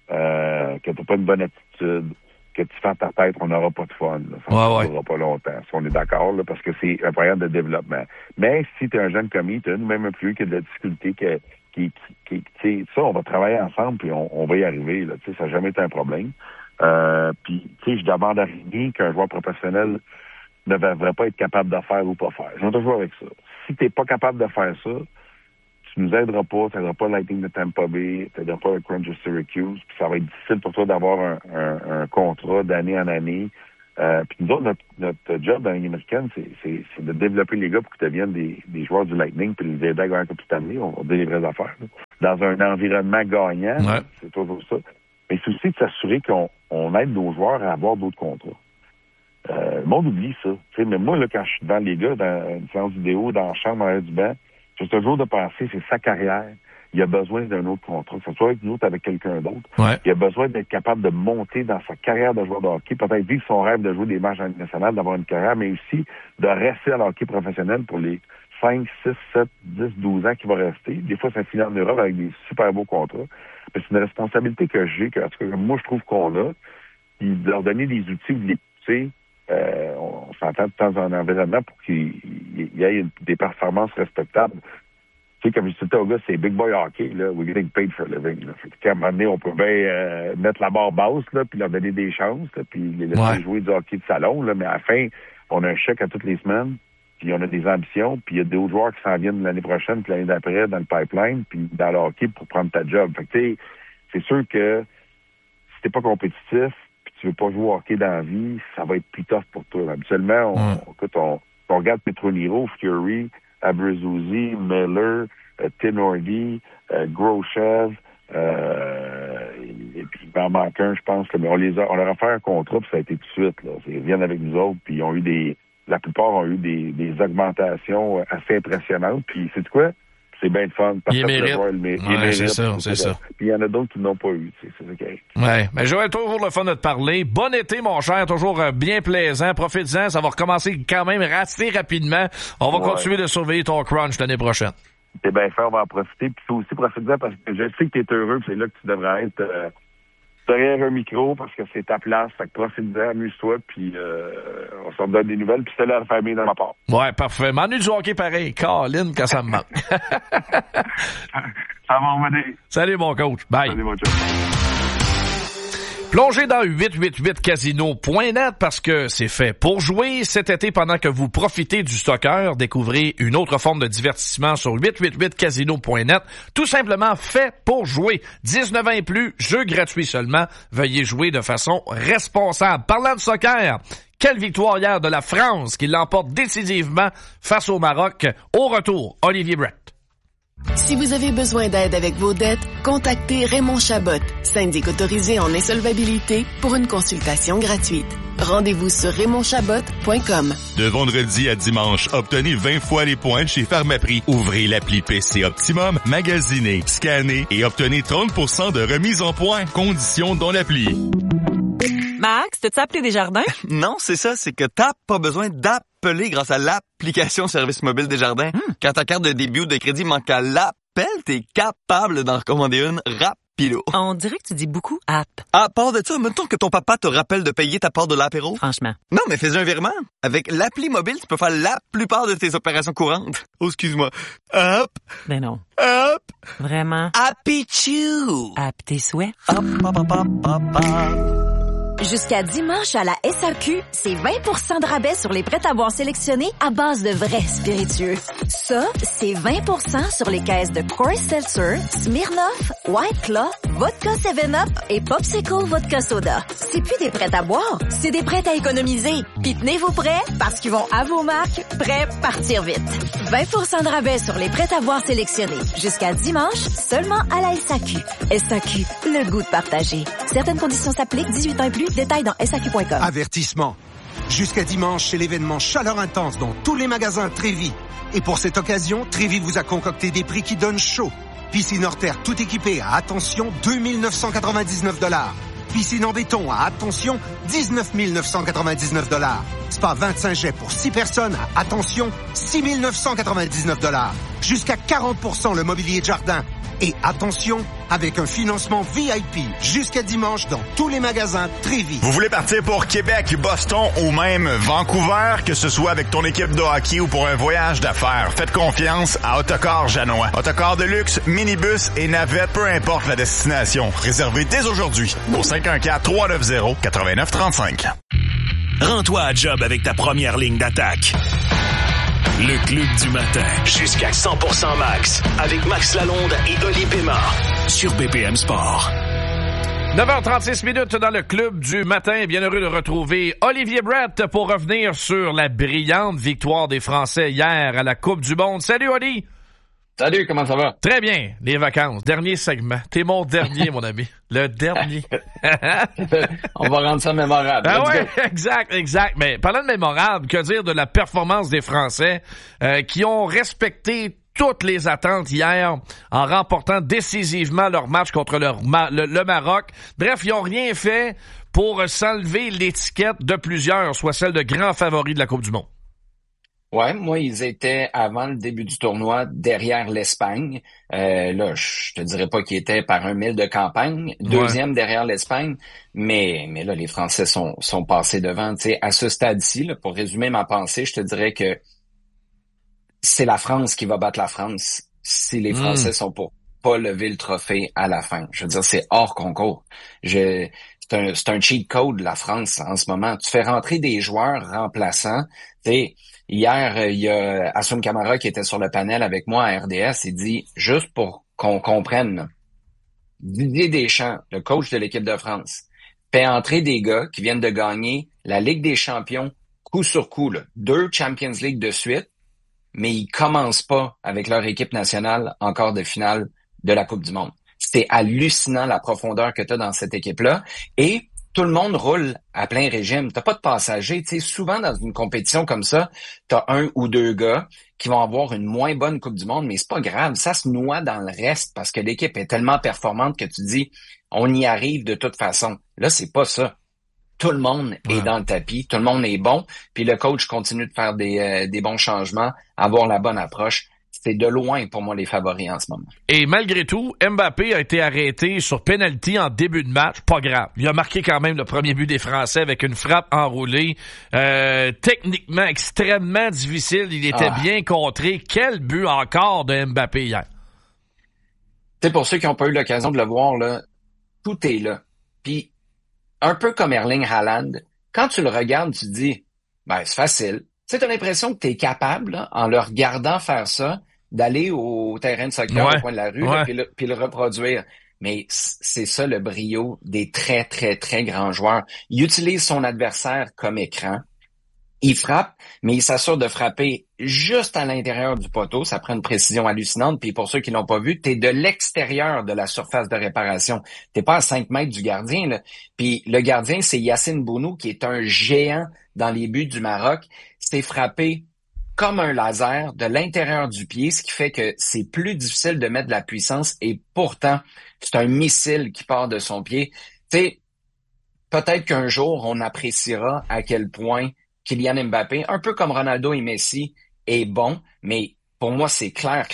que t'as pas une bonne attitude, que tu fais ta tête, on n'aura pas de fun. Là. Ça ne durera pas longtemps, si on est d'accord, là, parce que c'est un programme de développement. Mais si tu es un jeune commis, tu as nous-mêmes un plus qui a de la difficulté, tu sais, ça, on va travailler ensemble, puis on va y arriver. Là, tu sais, ça n'a jamais été un problème. Puis, tu sais, je demande à rien qu'un joueur professionnel ne devrait pas être capable de faire ou pas faire. Je vais toujours avec ça. Si tu n'es pas capable de faire ça, tu nous aideras pas, tu n'aideras pas le Lightning de Tampa Bay, tu n'aideras pas le Crunch de Syracuse, puis ça va être difficile pour toi d'avoir un contrat d'année en année. Puis nous autres, notre job dans la Ligue américaine, c'est de développer les gars pour qu'ils deviennent des joueurs du Lightning, puis les aider à gagner la Coupe Stanley. On va dire les vraies affaires. Là. Dans un environnement gagnant, c'est toujours ça. Mais c'est aussi de s'assurer qu'on aide nos joueurs à avoir d'autres contrats. Le monde oublie ça. T'sais, mais moi, là, quand je suis devant les gars, dans une séance vidéo, dans la chambre, en arrière du banc, j'ai toujours de penser, c'est sa carrière. Il a besoin d'un autre contrat, que ce soit avec nous autres, avec quelqu'un d'autre. Ouais. Il a besoin d'être capable de monter dans sa carrière de joueur de hockey, peut-être vivre son rêve de jouer des matchs en Ligue nationale, d'avoir une carrière, mais aussi de rester à l'hockey professionnel pour les 5, 6, 7, 10, 12 ans qu'il va rester. Des fois, ça finit en Europe avec des super beaux contrats. Mais c'est une responsabilité que j'ai, en tout cas, moi, je trouve qu'on a, puis de leur donner des outils, de les pousser. On s'entend dans un environnement pour qu'il y ait des performances respectables. Tu sais, comme je disais au gars, c'est big boy hockey, là. We're getting paid for a living, là. Fait qu'à un moment donné, on peut bien mettre la barre basse, là, puis leur donner des chances, là, puis les laisser jouer du hockey de salon, là. Mais à la fin, on a un chèque à toutes les semaines, puis on a des ambitions, puis il y a d'autres joueurs qui s'en viennent l'année prochaine, puis l'année d'après, dans le pipeline, puis dans le hockey pour prendre ta job. Fait que, tu sais, c'est sûr que si t'es pas compétitif, tu veux pas jouer au hockey dans la vie, ça va être plus tough pour toi. Habituellement, on regarde Petroniro, Fury, Abruzzese, Miller, Tenordi, Groshev, et puis il m'en manque un, je pense, mais on leur a fait un contrat, puis ça a été tout de suite. Là. Ils viennent avec nous autres, puis ils ont eu la plupart ont eu des augmentations assez impressionnantes. Puis c'est quoi? C'est bien de fun. Il mérite. C'est ça. Puis il y en a d'autres qui n'ont pas eu. C'est ça qui arrive. Ouais. Mais Joël, toujours le fun de te parler. Bon été, mon cher. Toujours bien plaisant. Profite-en. Ça va recommencer quand même assez rapidement. On va continuer de surveiller ton crunch l'année prochaine. T'es bien fait. On va en profiter. Puis toi aussi, profite-en parce que je sais que t'es heureux. C'est là que tu devrais être derrière un micro parce que c'est ta place. Fait que profite-en, amuse-toi. Puis on s'en donne des nouvelles. Puis salut à la famille de ma part. Ouais, parfait. M'ennuie du hockey pareil. Caroline, quand ça me manque. Ça va, on va dire. Salut, mon coach. Bye. Salut, mon chum. Plongez dans 888casino.net parce que c'est fait pour jouer. Cet été, pendant que vous profitez du stockeur, découvrez une autre forme de divertissement sur 888casino.net. Tout simplement fait pour jouer. 19 ans et plus, jeu gratuit seulement. Veuillez jouer de façon responsable. Parlant de soccer, quelle victoire hier de la France qui l'emporte décisivement face au Maroc. Au retour, Olivier Brett. Si vous avez besoin d'aide avec vos dettes, contactez Raymond Chabot, syndic autorisé en insolvabilité, pour une consultation gratuite. Rendez-vous sur RaymondChabot.com. De vendredi à dimanche, obtenez 20 fois les points chez Pharmaprix. Ouvrez l'appli PC Optimum, magasinez, scannez et obtenez 30% de remise en points. Conditions dans l'appli. Max, t'as-tu appelé Desjardins? Non, c'est ça, c'est que t'as pas besoin d'appeler grâce à l'application Service mobile Desjardins. Quand ta carte de débit ou de crédit manque à l'appel, t'es capable d'en recommander une rapido. On dirait que tu dis beaucoup app. À part de ça, mettons que ton papa te rappelle de payer ta part de l'apéro. Franchement. Non, mais fais un virement. Avec l'appli mobile, tu peux faire la plupart de tes opérations courantes. Oh, excuse-moi. Hop. Ben non. Hop. Vraiment. Happy-choo. App tes souhaits. Hop, hop, hop, hop, hop, hop. Jusqu'à dimanche à la SAQ, c'est 20% de rabais sur les prêts-à-boire sélectionnés à base de vrais spiritueux. Ça, c'est 20% sur les caisses de Coors Seltzer, Smirnoff, White Claw, Vodka 7-Up et Popsicle Vodka Soda. C'est plus des prêts à boire, c'est des prêts à économiser. Puis tenez vos prêts parce qu'ils vont à vos marques, prêts partir vite. 20% de rabais sur les prêts à boire sélectionnés. Jusqu'à dimanche, seulement à la SAQ. SAQ, le goût de partager. Certaines conditions s'appliquent, 18 ans et plus. Détails dans SAQ.com. Avertissement. Jusqu'à dimanche, c'est l'événement Chaleur Intense dans tous les magasins Trévis. Et pour cette occasion, Trévis vous a concocté des prix qui donnent chaud. Piscine hors terre tout équipée à, attention, 2 999 $. Piscine en béton à, attention, 19 999 $. Spa 25 jets pour 6 personnes à, attention, 6 999 $. Jusqu'à 40% le mobilier de jardin. Et attention, avec un financement VIP jusqu'à dimanche dans tous les magasins Trévis. Vous voulez partir pour Québec, Boston ou même Vancouver, que ce soit avec ton équipe de hockey ou pour un voyage d'affaires, faites confiance à Autocar Janois. Autocar de luxe, minibus et navette, peu importe la destination. Réservez dès aujourd'hui au 514-390-8935. Rends-toi à job avec ta première ligne d'attaque. Le Club du matin, jusqu'à 100% max, avec Max Lalonde et Oli Pema, sur BPM Sport. 9h36 minutes dans le Club du matin. Bien heureux de retrouver Olivier Brett pour revenir sur la brillante victoire des Français hier à la Coupe du Monde. Salut Oli! Salut, comment ça va? Très bien, les vacances. Dernier segment. T'es mon dernier, mon ami. Le dernier. On va rendre ça mémorable. Ah ouais, exact. Mais parlant de mémorable, que dire de la performance des Français qui ont respecté toutes les attentes hier en remportant décisivement leur match contre le Maroc. Bref, ils n'ont rien fait pour s'enlever l'étiquette de plusieurs, soit celle de grands favoris de la Coupe du Monde. Ouais, moi, ils étaient, avant le début du tournoi, derrière l'Espagne. Là, je te dirais pas qu'ils étaient par un mille de campagne. Deuxième derrière l'Espagne. Mais là, les Français sont passés devant. Tu sais, à ce stade-ci, là, pour résumer ma pensée, je te dirais que c'est la France qui va battre la France si les Français sont pour pas lever le trophée à la fin. Je veux dire, c'est hors concours. C'est un cheat code, la France, en ce moment. Tu fais rentrer des joueurs remplaçants. Tu sais, hier, il y a Hassoun Camara qui était sur le panel avec moi à RDS. Il dit, juste pour qu'on comprenne, Didier Deschamps, le coach de l'équipe de France, fait entrer des gars qui viennent de gagner la Ligue des champions coup sur coup, là, 2 Champions League de suite, mais ils commencent pas avec leur équipe nationale en quart de finale de la Coupe du Monde. C'est hallucinant la profondeur que tu as dans cette équipe-là. Et tout le monde roule à plein régime. T'as pas de passagers. Tu sais, souvent dans une compétition comme ça, t'as 1 ou 2 gars qui vont avoir une moins bonne Coupe du Monde, mais c'est pas grave. Ça se noie dans le reste parce que l'équipe est tellement performante que tu dis, on y arrive de toute façon. Là, c'est pas ça. Tout le monde est dans le tapis, tout le monde est bon, puis le coach continue de faire des bons changements, avoir la bonne approche. C'est de loin pour moi les favoris en ce moment. Et malgré tout, Mbappé a été arrêté sur penalty en début de match. Pas grave. Il a marqué quand même le premier but des Français avec une frappe enroulée. Techniquement extrêmement difficile. Il était bien contré. Quel but encore de Mbappé hier? Tu sais, pour ceux qui n'ont pas eu l'occasion de le voir, là, tout est là. Puis, un peu comme Erling Haaland, quand tu le regardes, tu te dis, ben, c'est facile. Tu sais, t'as l'impression que t'es capable, là, en le regardant faire ça, d'aller au terrain de soccer au coin de la rue, là, puis le reproduire. Mais c'est ça le brio des très, très, très grands joueurs. Il utilise son adversaire comme écran. Il frappe, mais il s'assure de frapper juste à l'intérieur du poteau. Ça prend une précision hallucinante. Puis pour ceux qui l'ont pas vu, t'es de l'extérieur de la surface de réparation. T'es pas à 5 mètres du gardien, là. Puis le gardien, c'est Yacine Bounou, qui est un géant dans les buts du Maroc. C'est frappé comme un laser de l'intérieur du pied, ce qui fait que c'est plus difficile de mettre de la puissance. Et pourtant, c'est un missile qui part de son pied. Tu sais, peut-être qu'un jour, on appréciera à quel point Kylian Mbappé, un peu comme Ronaldo et Messi, est bon, mais pour moi, c'est clair.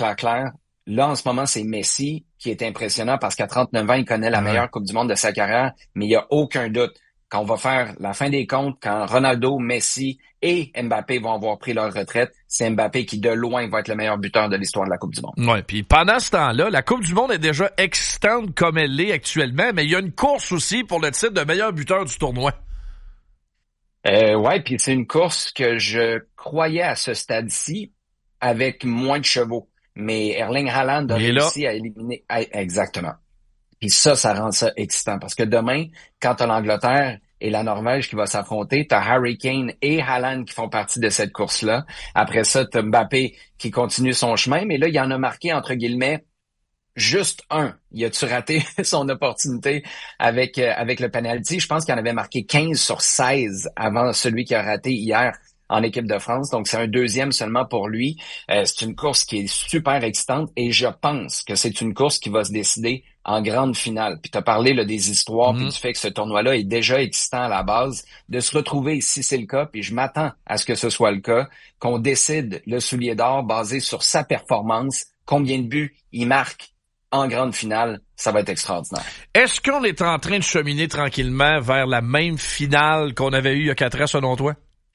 Là, en ce moment, c'est Messi qui est impressionnant parce qu'à 39 ans, il connaît la meilleure Coupe du Monde de sa carrière, mais il n'y a aucun doute. Quand on va faire la fin des comptes, quand Ronaldo, Messi et Mbappé vont avoir pris leur retraite, c'est Mbappé qui, de loin, va être le meilleur buteur de l'histoire de la Coupe du Monde. Ouais, puis pendant ce temps-là, la Coupe du Monde est déjà excitante comme elle l'est actuellement, mais il y a une course aussi pour le titre de meilleur buteur du tournoi. Ouais, puis c'est une course que je croyais à ce stade-ci avec moins de chevaux. Mais Erling Haaland a réussi à éliminer... Exactement. Puis ça rend ça excitant parce que demain, quand t'as l'Angleterre et la Norvège qui va s'affronter, t'as Harry Kane et Haaland qui font partie de cette course-là. Après ça, t'as Mbappé qui continue son chemin, mais là, il y en a marqué, entre guillemets, juste un. Il a-tu raté son opportunité avec le penalty? Je pense qu'il en avait marqué 15 sur 16 avant celui qui a raté hier en équipe de France. Donc, c'est un deuxième seulement pour lui. C'est une course qui est super excitante et je pense que c'est une course qui va se décider en grande finale. Puis tu as parlé là, des histoires puis du fait que ce tournoi-là est déjà excitant à la base. De se retrouver, si c'est le cas, puis je m'attends à ce que ce soit le cas, qu'on décide le soulier d'or basé sur sa performance, combien de buts il marque en grande finale, ça va être extraordinaire. Est-ce qu'on est en train de cheminer tranquillement vers la même finale qu'on avait eue il y a 4 ans, selon toi?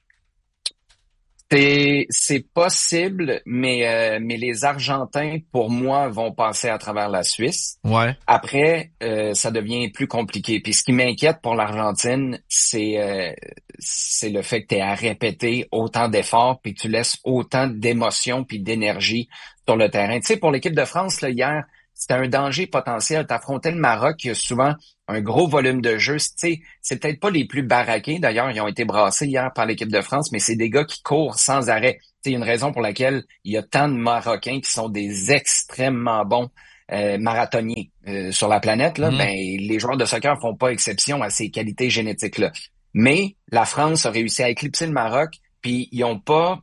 C'est possible, mais les Argentins, pour moi, vont passer à travers la Suisse. Ouais. Après, ça devient plus compliqué. Puis ce qui m'inquiète pour l'Argentine, c'est le fait que tu aies à répéter autant d'efforts puis que tu laisses autant d'émotions puis d'énergie sur le terrain. Tu sais, pour l'équipe de France, là, hier, c'était un danger potentiel. T'affrontais le Maroc, qui a souvent un gros volume de jeu. Tu sais, c'est peut-être pas les plus baraqués. D'ailleurs, ils ont été brassés hier par l'équipe de France, mais c'est des gars qui courent sans arrêt. Tu sais, il y a une raison pour laquelle il y a tant de Marocains qui sont des extrêmement bons marathoniens sur la planète. Là, ben, les joueurs de soccer font pas exception à ces qualités génétiques-là. Mais la France a réussi à éclipser le Maroc, puis ils ont pas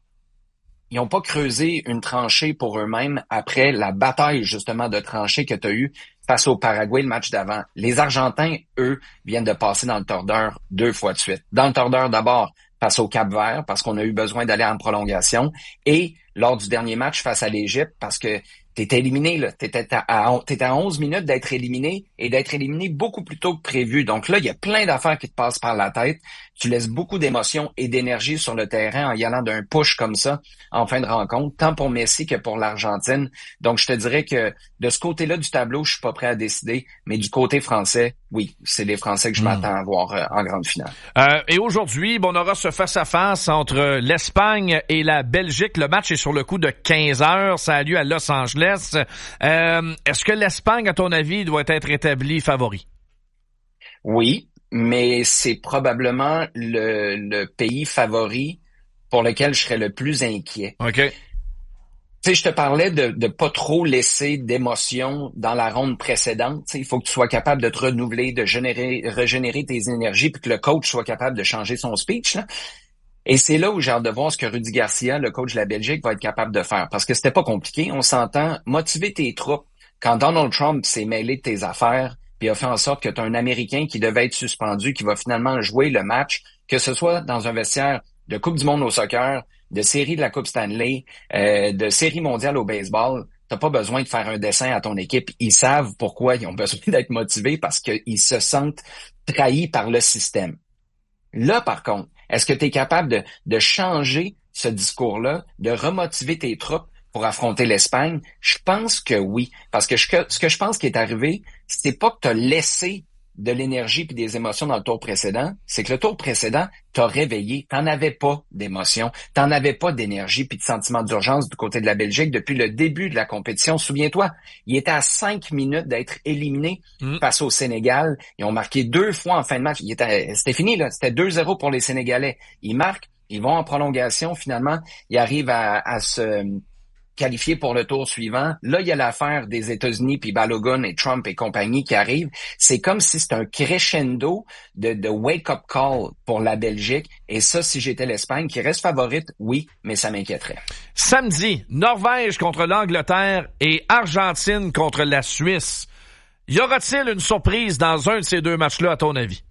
creusé une tranchée pour eux-mêmes après la bataille, justement, de tranchée que tu as eue face au Paraguay le match d'avant. Les Argentins, eux, viennent de passer dans le tordeur 2 fois de suite. Dans le tordeur, d'abord, face au Cap-Vert, parce qu'on a eu besoin d'aller en prolongation, et lors du dernier match face à l'Égypte, parce que t'étais éliminé, là. T'étais à 11 minutes d'être éliminé et d'être éliminé beaucoup plus tôt que prévu. Donc là, il y a plein d'affaires qui te passent par la tête. Tu laisses beaucoup d'émotions et d'énergie sur le terrain en y allant d'un push comme ça en fin de rencontre, tant pour Messi que pour l'Argentine. Donc, je te dirais que de ce côté-là du tableau, je suis pas prêt à décider, mais du côté français, oui, c'est les Français que je m'attends à voir en grande finale. Et aujourd'hui, on aura ce face-à-face entre l'Espagne et la Belgique. Le match est sur le coup de 15 heures. Ça a lieu à Los Angeles. Est-ce que l'Espagne, à ton avis, doit être établie favori? Oui, mais c'est probablement le pays favori pour lequel je serais le plus inquiet. OK. Tu sais, je te parlais de pas trop laisser d'émotions dans la ronde précédente. Tu sais, il faut que tu sois capable de te renouveler, de régénérer tes énergies, puis que le coach soit capable de changer son speech, là. Et c'est là où j'ai hâte de voir ce que Rudy Garcia, le coach de la Belgique, va être capable de faire. Parce que c'était pas compliqué. On s'entend, motiver tes troupes. Quand Donald Trump s'est mêlé de tes affaires, puis a fait en sorte que tu as un Américain qui devait être suspendu, qui va finalement jouer le match, que ce soit dans un vestiaire de Coupe du monde au soccer, de série de la Coupe Stanley, de série mondiale au baseball, t'as pas besoin de faire un dessin à ton équipe. Ils savent pourquoi ils ont besoin d'être motivés, parce qu'ils se sentent trahis par le système. Là, par contre, est-ce que tu es capable de changer ce discours-là, de remotiver tes troupes pour affronter l'Espagne? Je pense que oui. Parce que ce que je pense qui est arrivé, c'est pas que tu as laissé de l'énergie puis des émotions dans le tour précédent, c'est que le tour précédent t'a réveillé. T'en avais pas d'émotions, t'en avais pas d'énergie puis de sentiment d'urgence du côté de la Belgique depuis le début de la compétition. Souviens-toi, il était à 5 minutes d'être éliminé face au Sénégal. Ils ont marqué 2 fois en fin de match. C'était fini, là. C'était 2-0 pour les Sénégalais. Ils marquent, ils vont en prolongation. Finalement, ils arrivent à se qualifié pour le tour suivant. Là, il y a l'affaire des États-Unis, puis Balogun et Trump et compagnie qui arrivent. C'est comme si c'était un crescendo de wake-up call pour la Belgique. Et ça, si j'étais l'Espagne, qui reste favorite, oui, mais ça m'inquiéterait. Samedi, Norvège contre l'Angleterre et Argentine contre la Suisse. Y aura-t-il une surprise dans un de ces 2 matchs-là, à ton avis?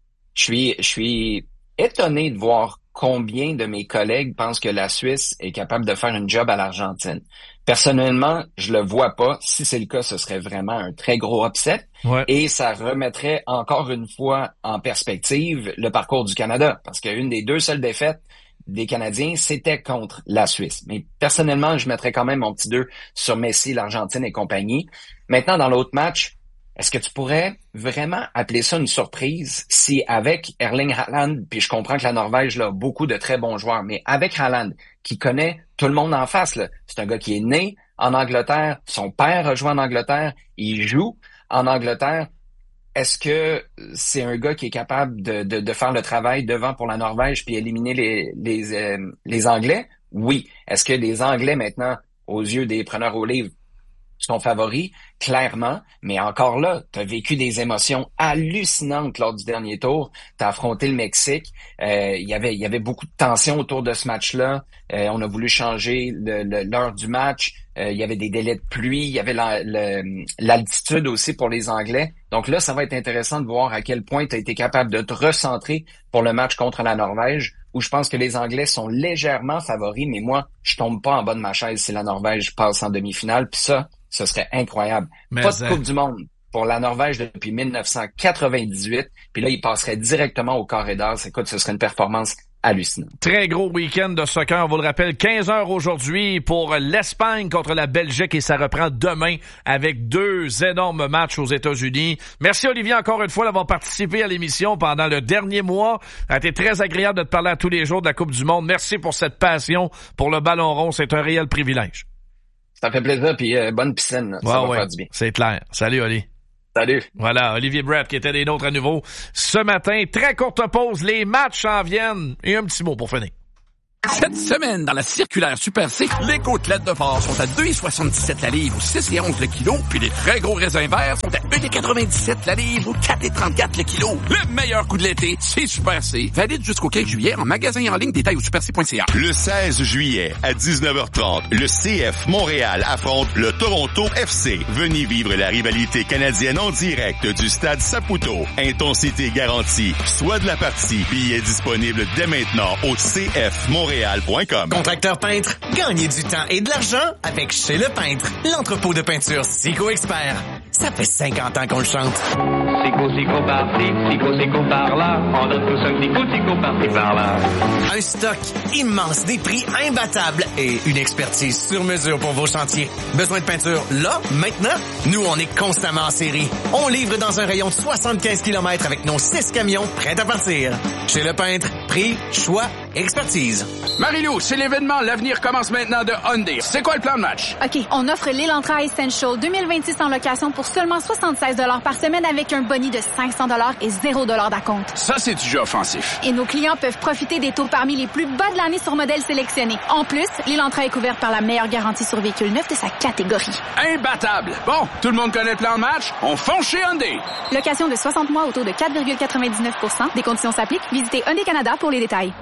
Je suis étonné de voir combien de mes collègues pensent que la Suisse est capable de faire une job à l'Argentine. Personnellement, je le vois pas. Si c'est le cas, ce serait vraiment un très gros upset. Ouais. Et ça remettrait encore une fois en perspective le parcours du Canada. Parce qu'une des 2 seules défaites des Canadiens, c'était contre la Suisse. Mais personnellement, je mettrais quand même mon petit 2 sur Messi, l'Argentine et compagnie. Maintenant, dans l'autre match, est-ce que tu pourrais vraiment appeler ça une surprise si avec Erling Haaland, puis je comprends que la Norvège là, a beaucoup de très bons joueurs, mais avec Haaland, qui connaît tout le monde en face, là. C'est un gars qui est né en Angleterre, son père a joué en Angleterre, il joue en Angleterre. Est-ce que c'est un gars qui est capable de faire le travail devant pour la Norvège puis éliminer les Anglais? Oui. Est-ce que les Anglais, maintenant, aux yeux des preneurs au livre, sont favoris? Clairement. Mais encore là, tu as vécu des émotions hallucinantes lors du dernier tour. Tu as affronté le Mexique. Il y avait beaucoup de tension autour de ce match-là. On a voulu changer l'heure du match. Il y avait des délais de pluie. Il y avait l'altitude aussi pour les Anglais. Donc là, ça va être intéressant de voir à quel point tu as été capable de te recentrer pour le match contre la Norvège, où je pense que les Anglais sont légèrement favoris, mais moi, je tombe pas en bas de ma chaise si la Norvège passe en demi-finale. Puis ça, ce serait incroyable. Pas de Coupe du Monde pour la Norvège depuis 1998. Puis là, ils passeraient directement au carré d'as. Écoute, ce serait une performance hallucinante. Très gros week-end de soccer, on vous le rappelle, 15h aujourd'hui pour l'Espagne contre la Belgique et ça reprend demain avec 2 énormes matchs aux États-Unis. Merci Olivier encore une fois d'avoir participé à l'émission pendant le dernier mois. Ça a été très agréable de te parler à tous les jours de la Coupe du Monde. Merci pour cette passion pour le ballon rond, c'est un réel privilège. Ça fait plaisir, puis bonne piscine. Ça va faire du bien. C'est clair. Salut Oli. Salut. Voilà, Olivier Brett qui était des nôtres à nouveau ce matin. Très courte pause, les matchs en viennent. Et un petit mot pour finir. Cette semaine, dans la circulaire Super C, les côtelettes de porc sont à 2,77 la livre ou 6,11 le kilo, puis les très gros raisins verts sont à 1,97 la livre ou 4,34 le kilo. Le meilleur coup de l'été, c'est Super C. Valide jusqu'au 15 juillet en magasin et en ligne, détail au superc.ca. Le 16 juillet, à 19h30, le CF Montréal affronte le Toronto FC. Venez vivre la rivalité canadienne en direct du stade Saputo. Intensité garantie. Soit de la partie. Billets disponibles dès maintenant au CF Montréal. Contracteur peintre, gagnez du temps et de l'argent avec Chez Le Peintre, l'entrepôt de peinture Sico Expert. Ça fait 50 ans qu'on le chante. Sico par-ci, Sico par-là, on donne tous un petit coup, Sico par-ci par-là. Un stock immense, des prix imbattables et une expertise sur mesure pour vos chantiers. Besoin de peinture là, maintenant? Nous, on est constamment en série. On livre dans un rayon de 75 km avec nos 6 camions prêts à partir. Chez Le Peintre, prix, choix, expertise. Marie-Lou, c'est l'événement L'avenir commence maintenant de Hyundai. C'est quoi le plan de match? OK, on offre l'Elantra Essential 2026 en location pour seulement 76 $ par semaine avec un boni de 500 $ et 0 $ d'acompte. Ça, c'est du jeu offensif. Et nos clients peuvent profiter des taux parmi les plus bas de l'année sur modèles sélectionnés. En plus, l'Elantra est couverte par la meilleure garantie sur véhicule neuf de sa catégorie. Imbattable! Bon, tout le monde connaît le plan de match? On fonce chez Hyundai! Location de 60 mois au taux de 4,99 %. Des conditions s'appliquent. Visitez Hyundai Canada pour les détails.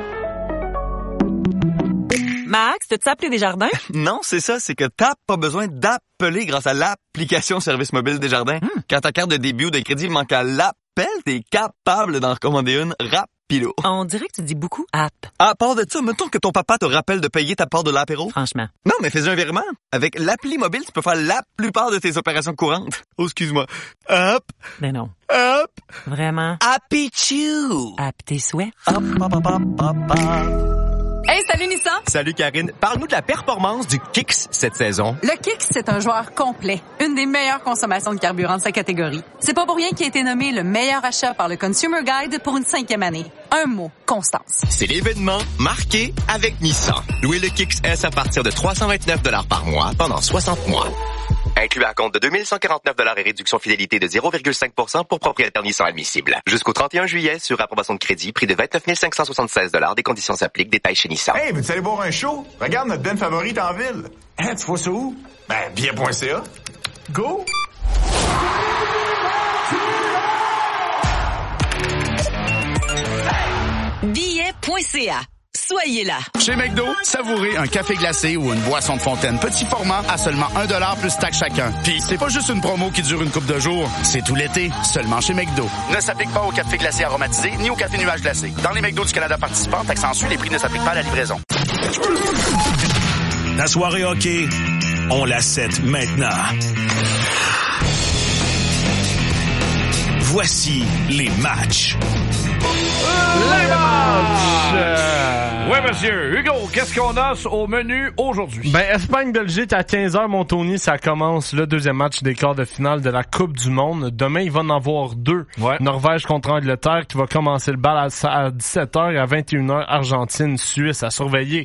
Max, t'as-tu appelé Desjardins? Non, c'est ça, c'est que t'as pas besoin d'appeler grâce à l'application Service Mobile Desjardins. Quand ta carte de débit ou de crédit manque à l'appel, t'es capable d'en recommander une rapido. On dirait que tu dis beaucoup app. À part de ça, mettons que ton papa te rappelle de payer ta part de l'apéro. Franchement. Non, mais fais un virement. Avec l'appli mobile, tu peux faire la plupart de tes opérations courantes. Oh, excuse-moi. Hop. Mais non. Hop. Vraiment. Happy Chew. App tes souhaits. Hop, hop, hop, hop, hop, hop. Hey, salut Nissan! Salut Karine. Parle-nous de la performance du Kicks cette saison. Le Kicks, c'est un joueur complet. Une des meilleures consommations de carburant de sa catégorie. C'est pas pour rien qu'il a été nommé le meilleur achat par le Consumer Guide pour une 5e année. Un mot, constance. C'est l'événement marqué avec Nissan. Louez le Kicks S à partir de 329 $ par mois pendant 60 mois. Inclus à compte de 2149 $ et réduction fidélité de 0,5% pour propriétaire Nissan admissible. Jusqu'au 31 juillet sur approbation de crédit, prix de 29 576 $. Des conditions s'appliquent. Détails chez Nissan. Hey, veux-tu aller voir un show? Regarde notre band favorite en ville. Hein, tu vois ça où? Ben, bien.ca. Go! Billet.ca. Soyez là. Chez McDo, savourez un café glacé ou une boisson de fontaine petit format à seulement 1 $ plus taxe chacun. Puis c'est pas juste une promo qui dure une couple de jours, c'est tout l'été, seulement chez McDo. Ne s'applique pas au café glacé aromatisé ni au café nuage glacé. Dans les McDo du Canada participants, taxe en les prix ne s'appliquent pas à la livraison. La soirée hockey, on la set maintenant. Voici les matchs. Les matchs! Oui, monsieur. Hugo, qu'est-ce qu'on a au menu aujourd'hui? Ben, Espagne-Belgique à 15h, mon Tony, ça commence le deuxième match des quarts de finale de la Coupe du Monde. Demain, il va en avoir 2. Ouais. Norvège contre Angleterre qui va commencer le bal à 17h et à 21h, Argentine-Suisse à surveiller.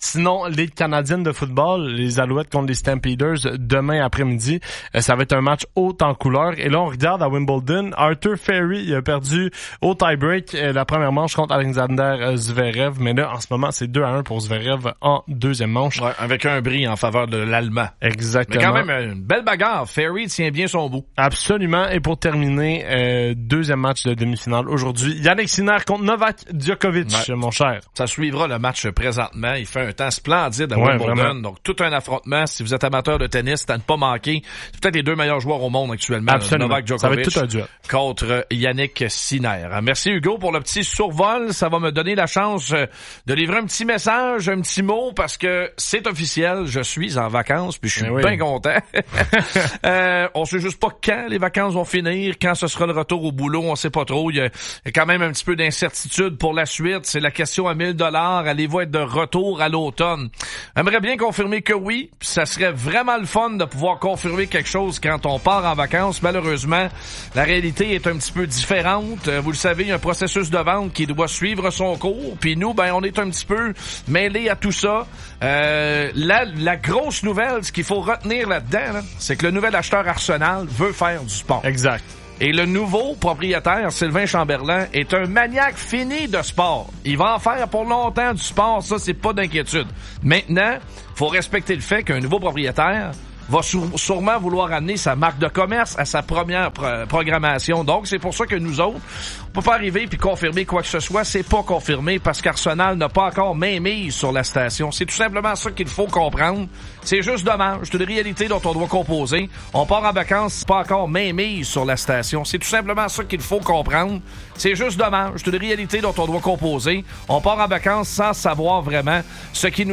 Sinon, Ligue canadienne de football, les Alouettes contre les Stampeders demain après-midi. Ça va être un match haut en couleur. Et là, on regarde à Wimbledon. Arthur Ferry il a perdu au tie-break la première manche contre Alexander Zverev. Mais là, en ce moment, c'est 2-1 pour Zverev en deuxième manche. Ouais, avec un bris en faveur de l'Allemand. Exactement. Mais quand même, une belle bagarre. Ferry tient bien son bout. Absolument. Et pour terminer, deuxième match de demi-finale aujourd'hui. Yannick Sinner contre Novak Djokovic, mon cher. Ça suivra le match présentement. Il fait un temps splendide à Wimbledon. Vraiment. Donc, tout un affrontement. Si vous êtes amateur de tennis, c'est à ne pas manquer. C'est peut-être les deux meilleurs joueurs au monde actuellement. Absolument. Novak Djokovic ça va être tout un duel. contre Yannick Sinner. Merci Hugo pour le petit survol. Ça va me donner la chance de livrer un petit message, un petit mot, parce que c'est officiel. Je suis en vacances, puis je suis bien content. On sait juste pas quand les vacances vont finir, quand ce sera le retour au boulot, on sait pas trop. Il y a quand même un petit peu d'incertitude pour la suite. C'est la question à 1000 $. Allez-vous être de retour à l'automne? J'aimerais bien confirmer que oui. Ça serait vraiment le fun de pouvoir confirmer quelque chose quand on part en vacances. Malheureusement, la réalité est un petit peu différente. Vous le savez, il y a un processus de vente qui doit suivre son cours. Puis nous, on est un petit peu mêlés à tout ça. La grosse nouvelle, ce qu'il faut retenir là-dedans, c'est que le nouvel acheteur Arsenal veut faire du sport. Exact. Et le nouveau propriétaire, Sylvain Chamberlain, est un maniaque fini de sport. Il va en faire pour longtemps du sport, ça, c'est pas d'inquiétude. Maintenant, faut respecter le fait qu'un nouveau propriétaire va sûrement vouloir amener sa marque de commerce à sa première programmation. Donc, c'est pour ça que nous autres, on peut pas arriver puis confirmer quoi que ce soit. C'est pas confirmé parce qu'Arsenal n'a pas encore main mise sur la station. C'est tout simplement ça qu'il faut comprendre. C'est juste dommage. C'est une réalité dont on doit composer. On part en vacances, c'est pas encore main mise sur la station. C'est tout simplement ça qu'il faut comprendre. C'est juste dommage. C'est une réalité dont on doit composer. On part en vacances sans savoir vraiment ce qui nous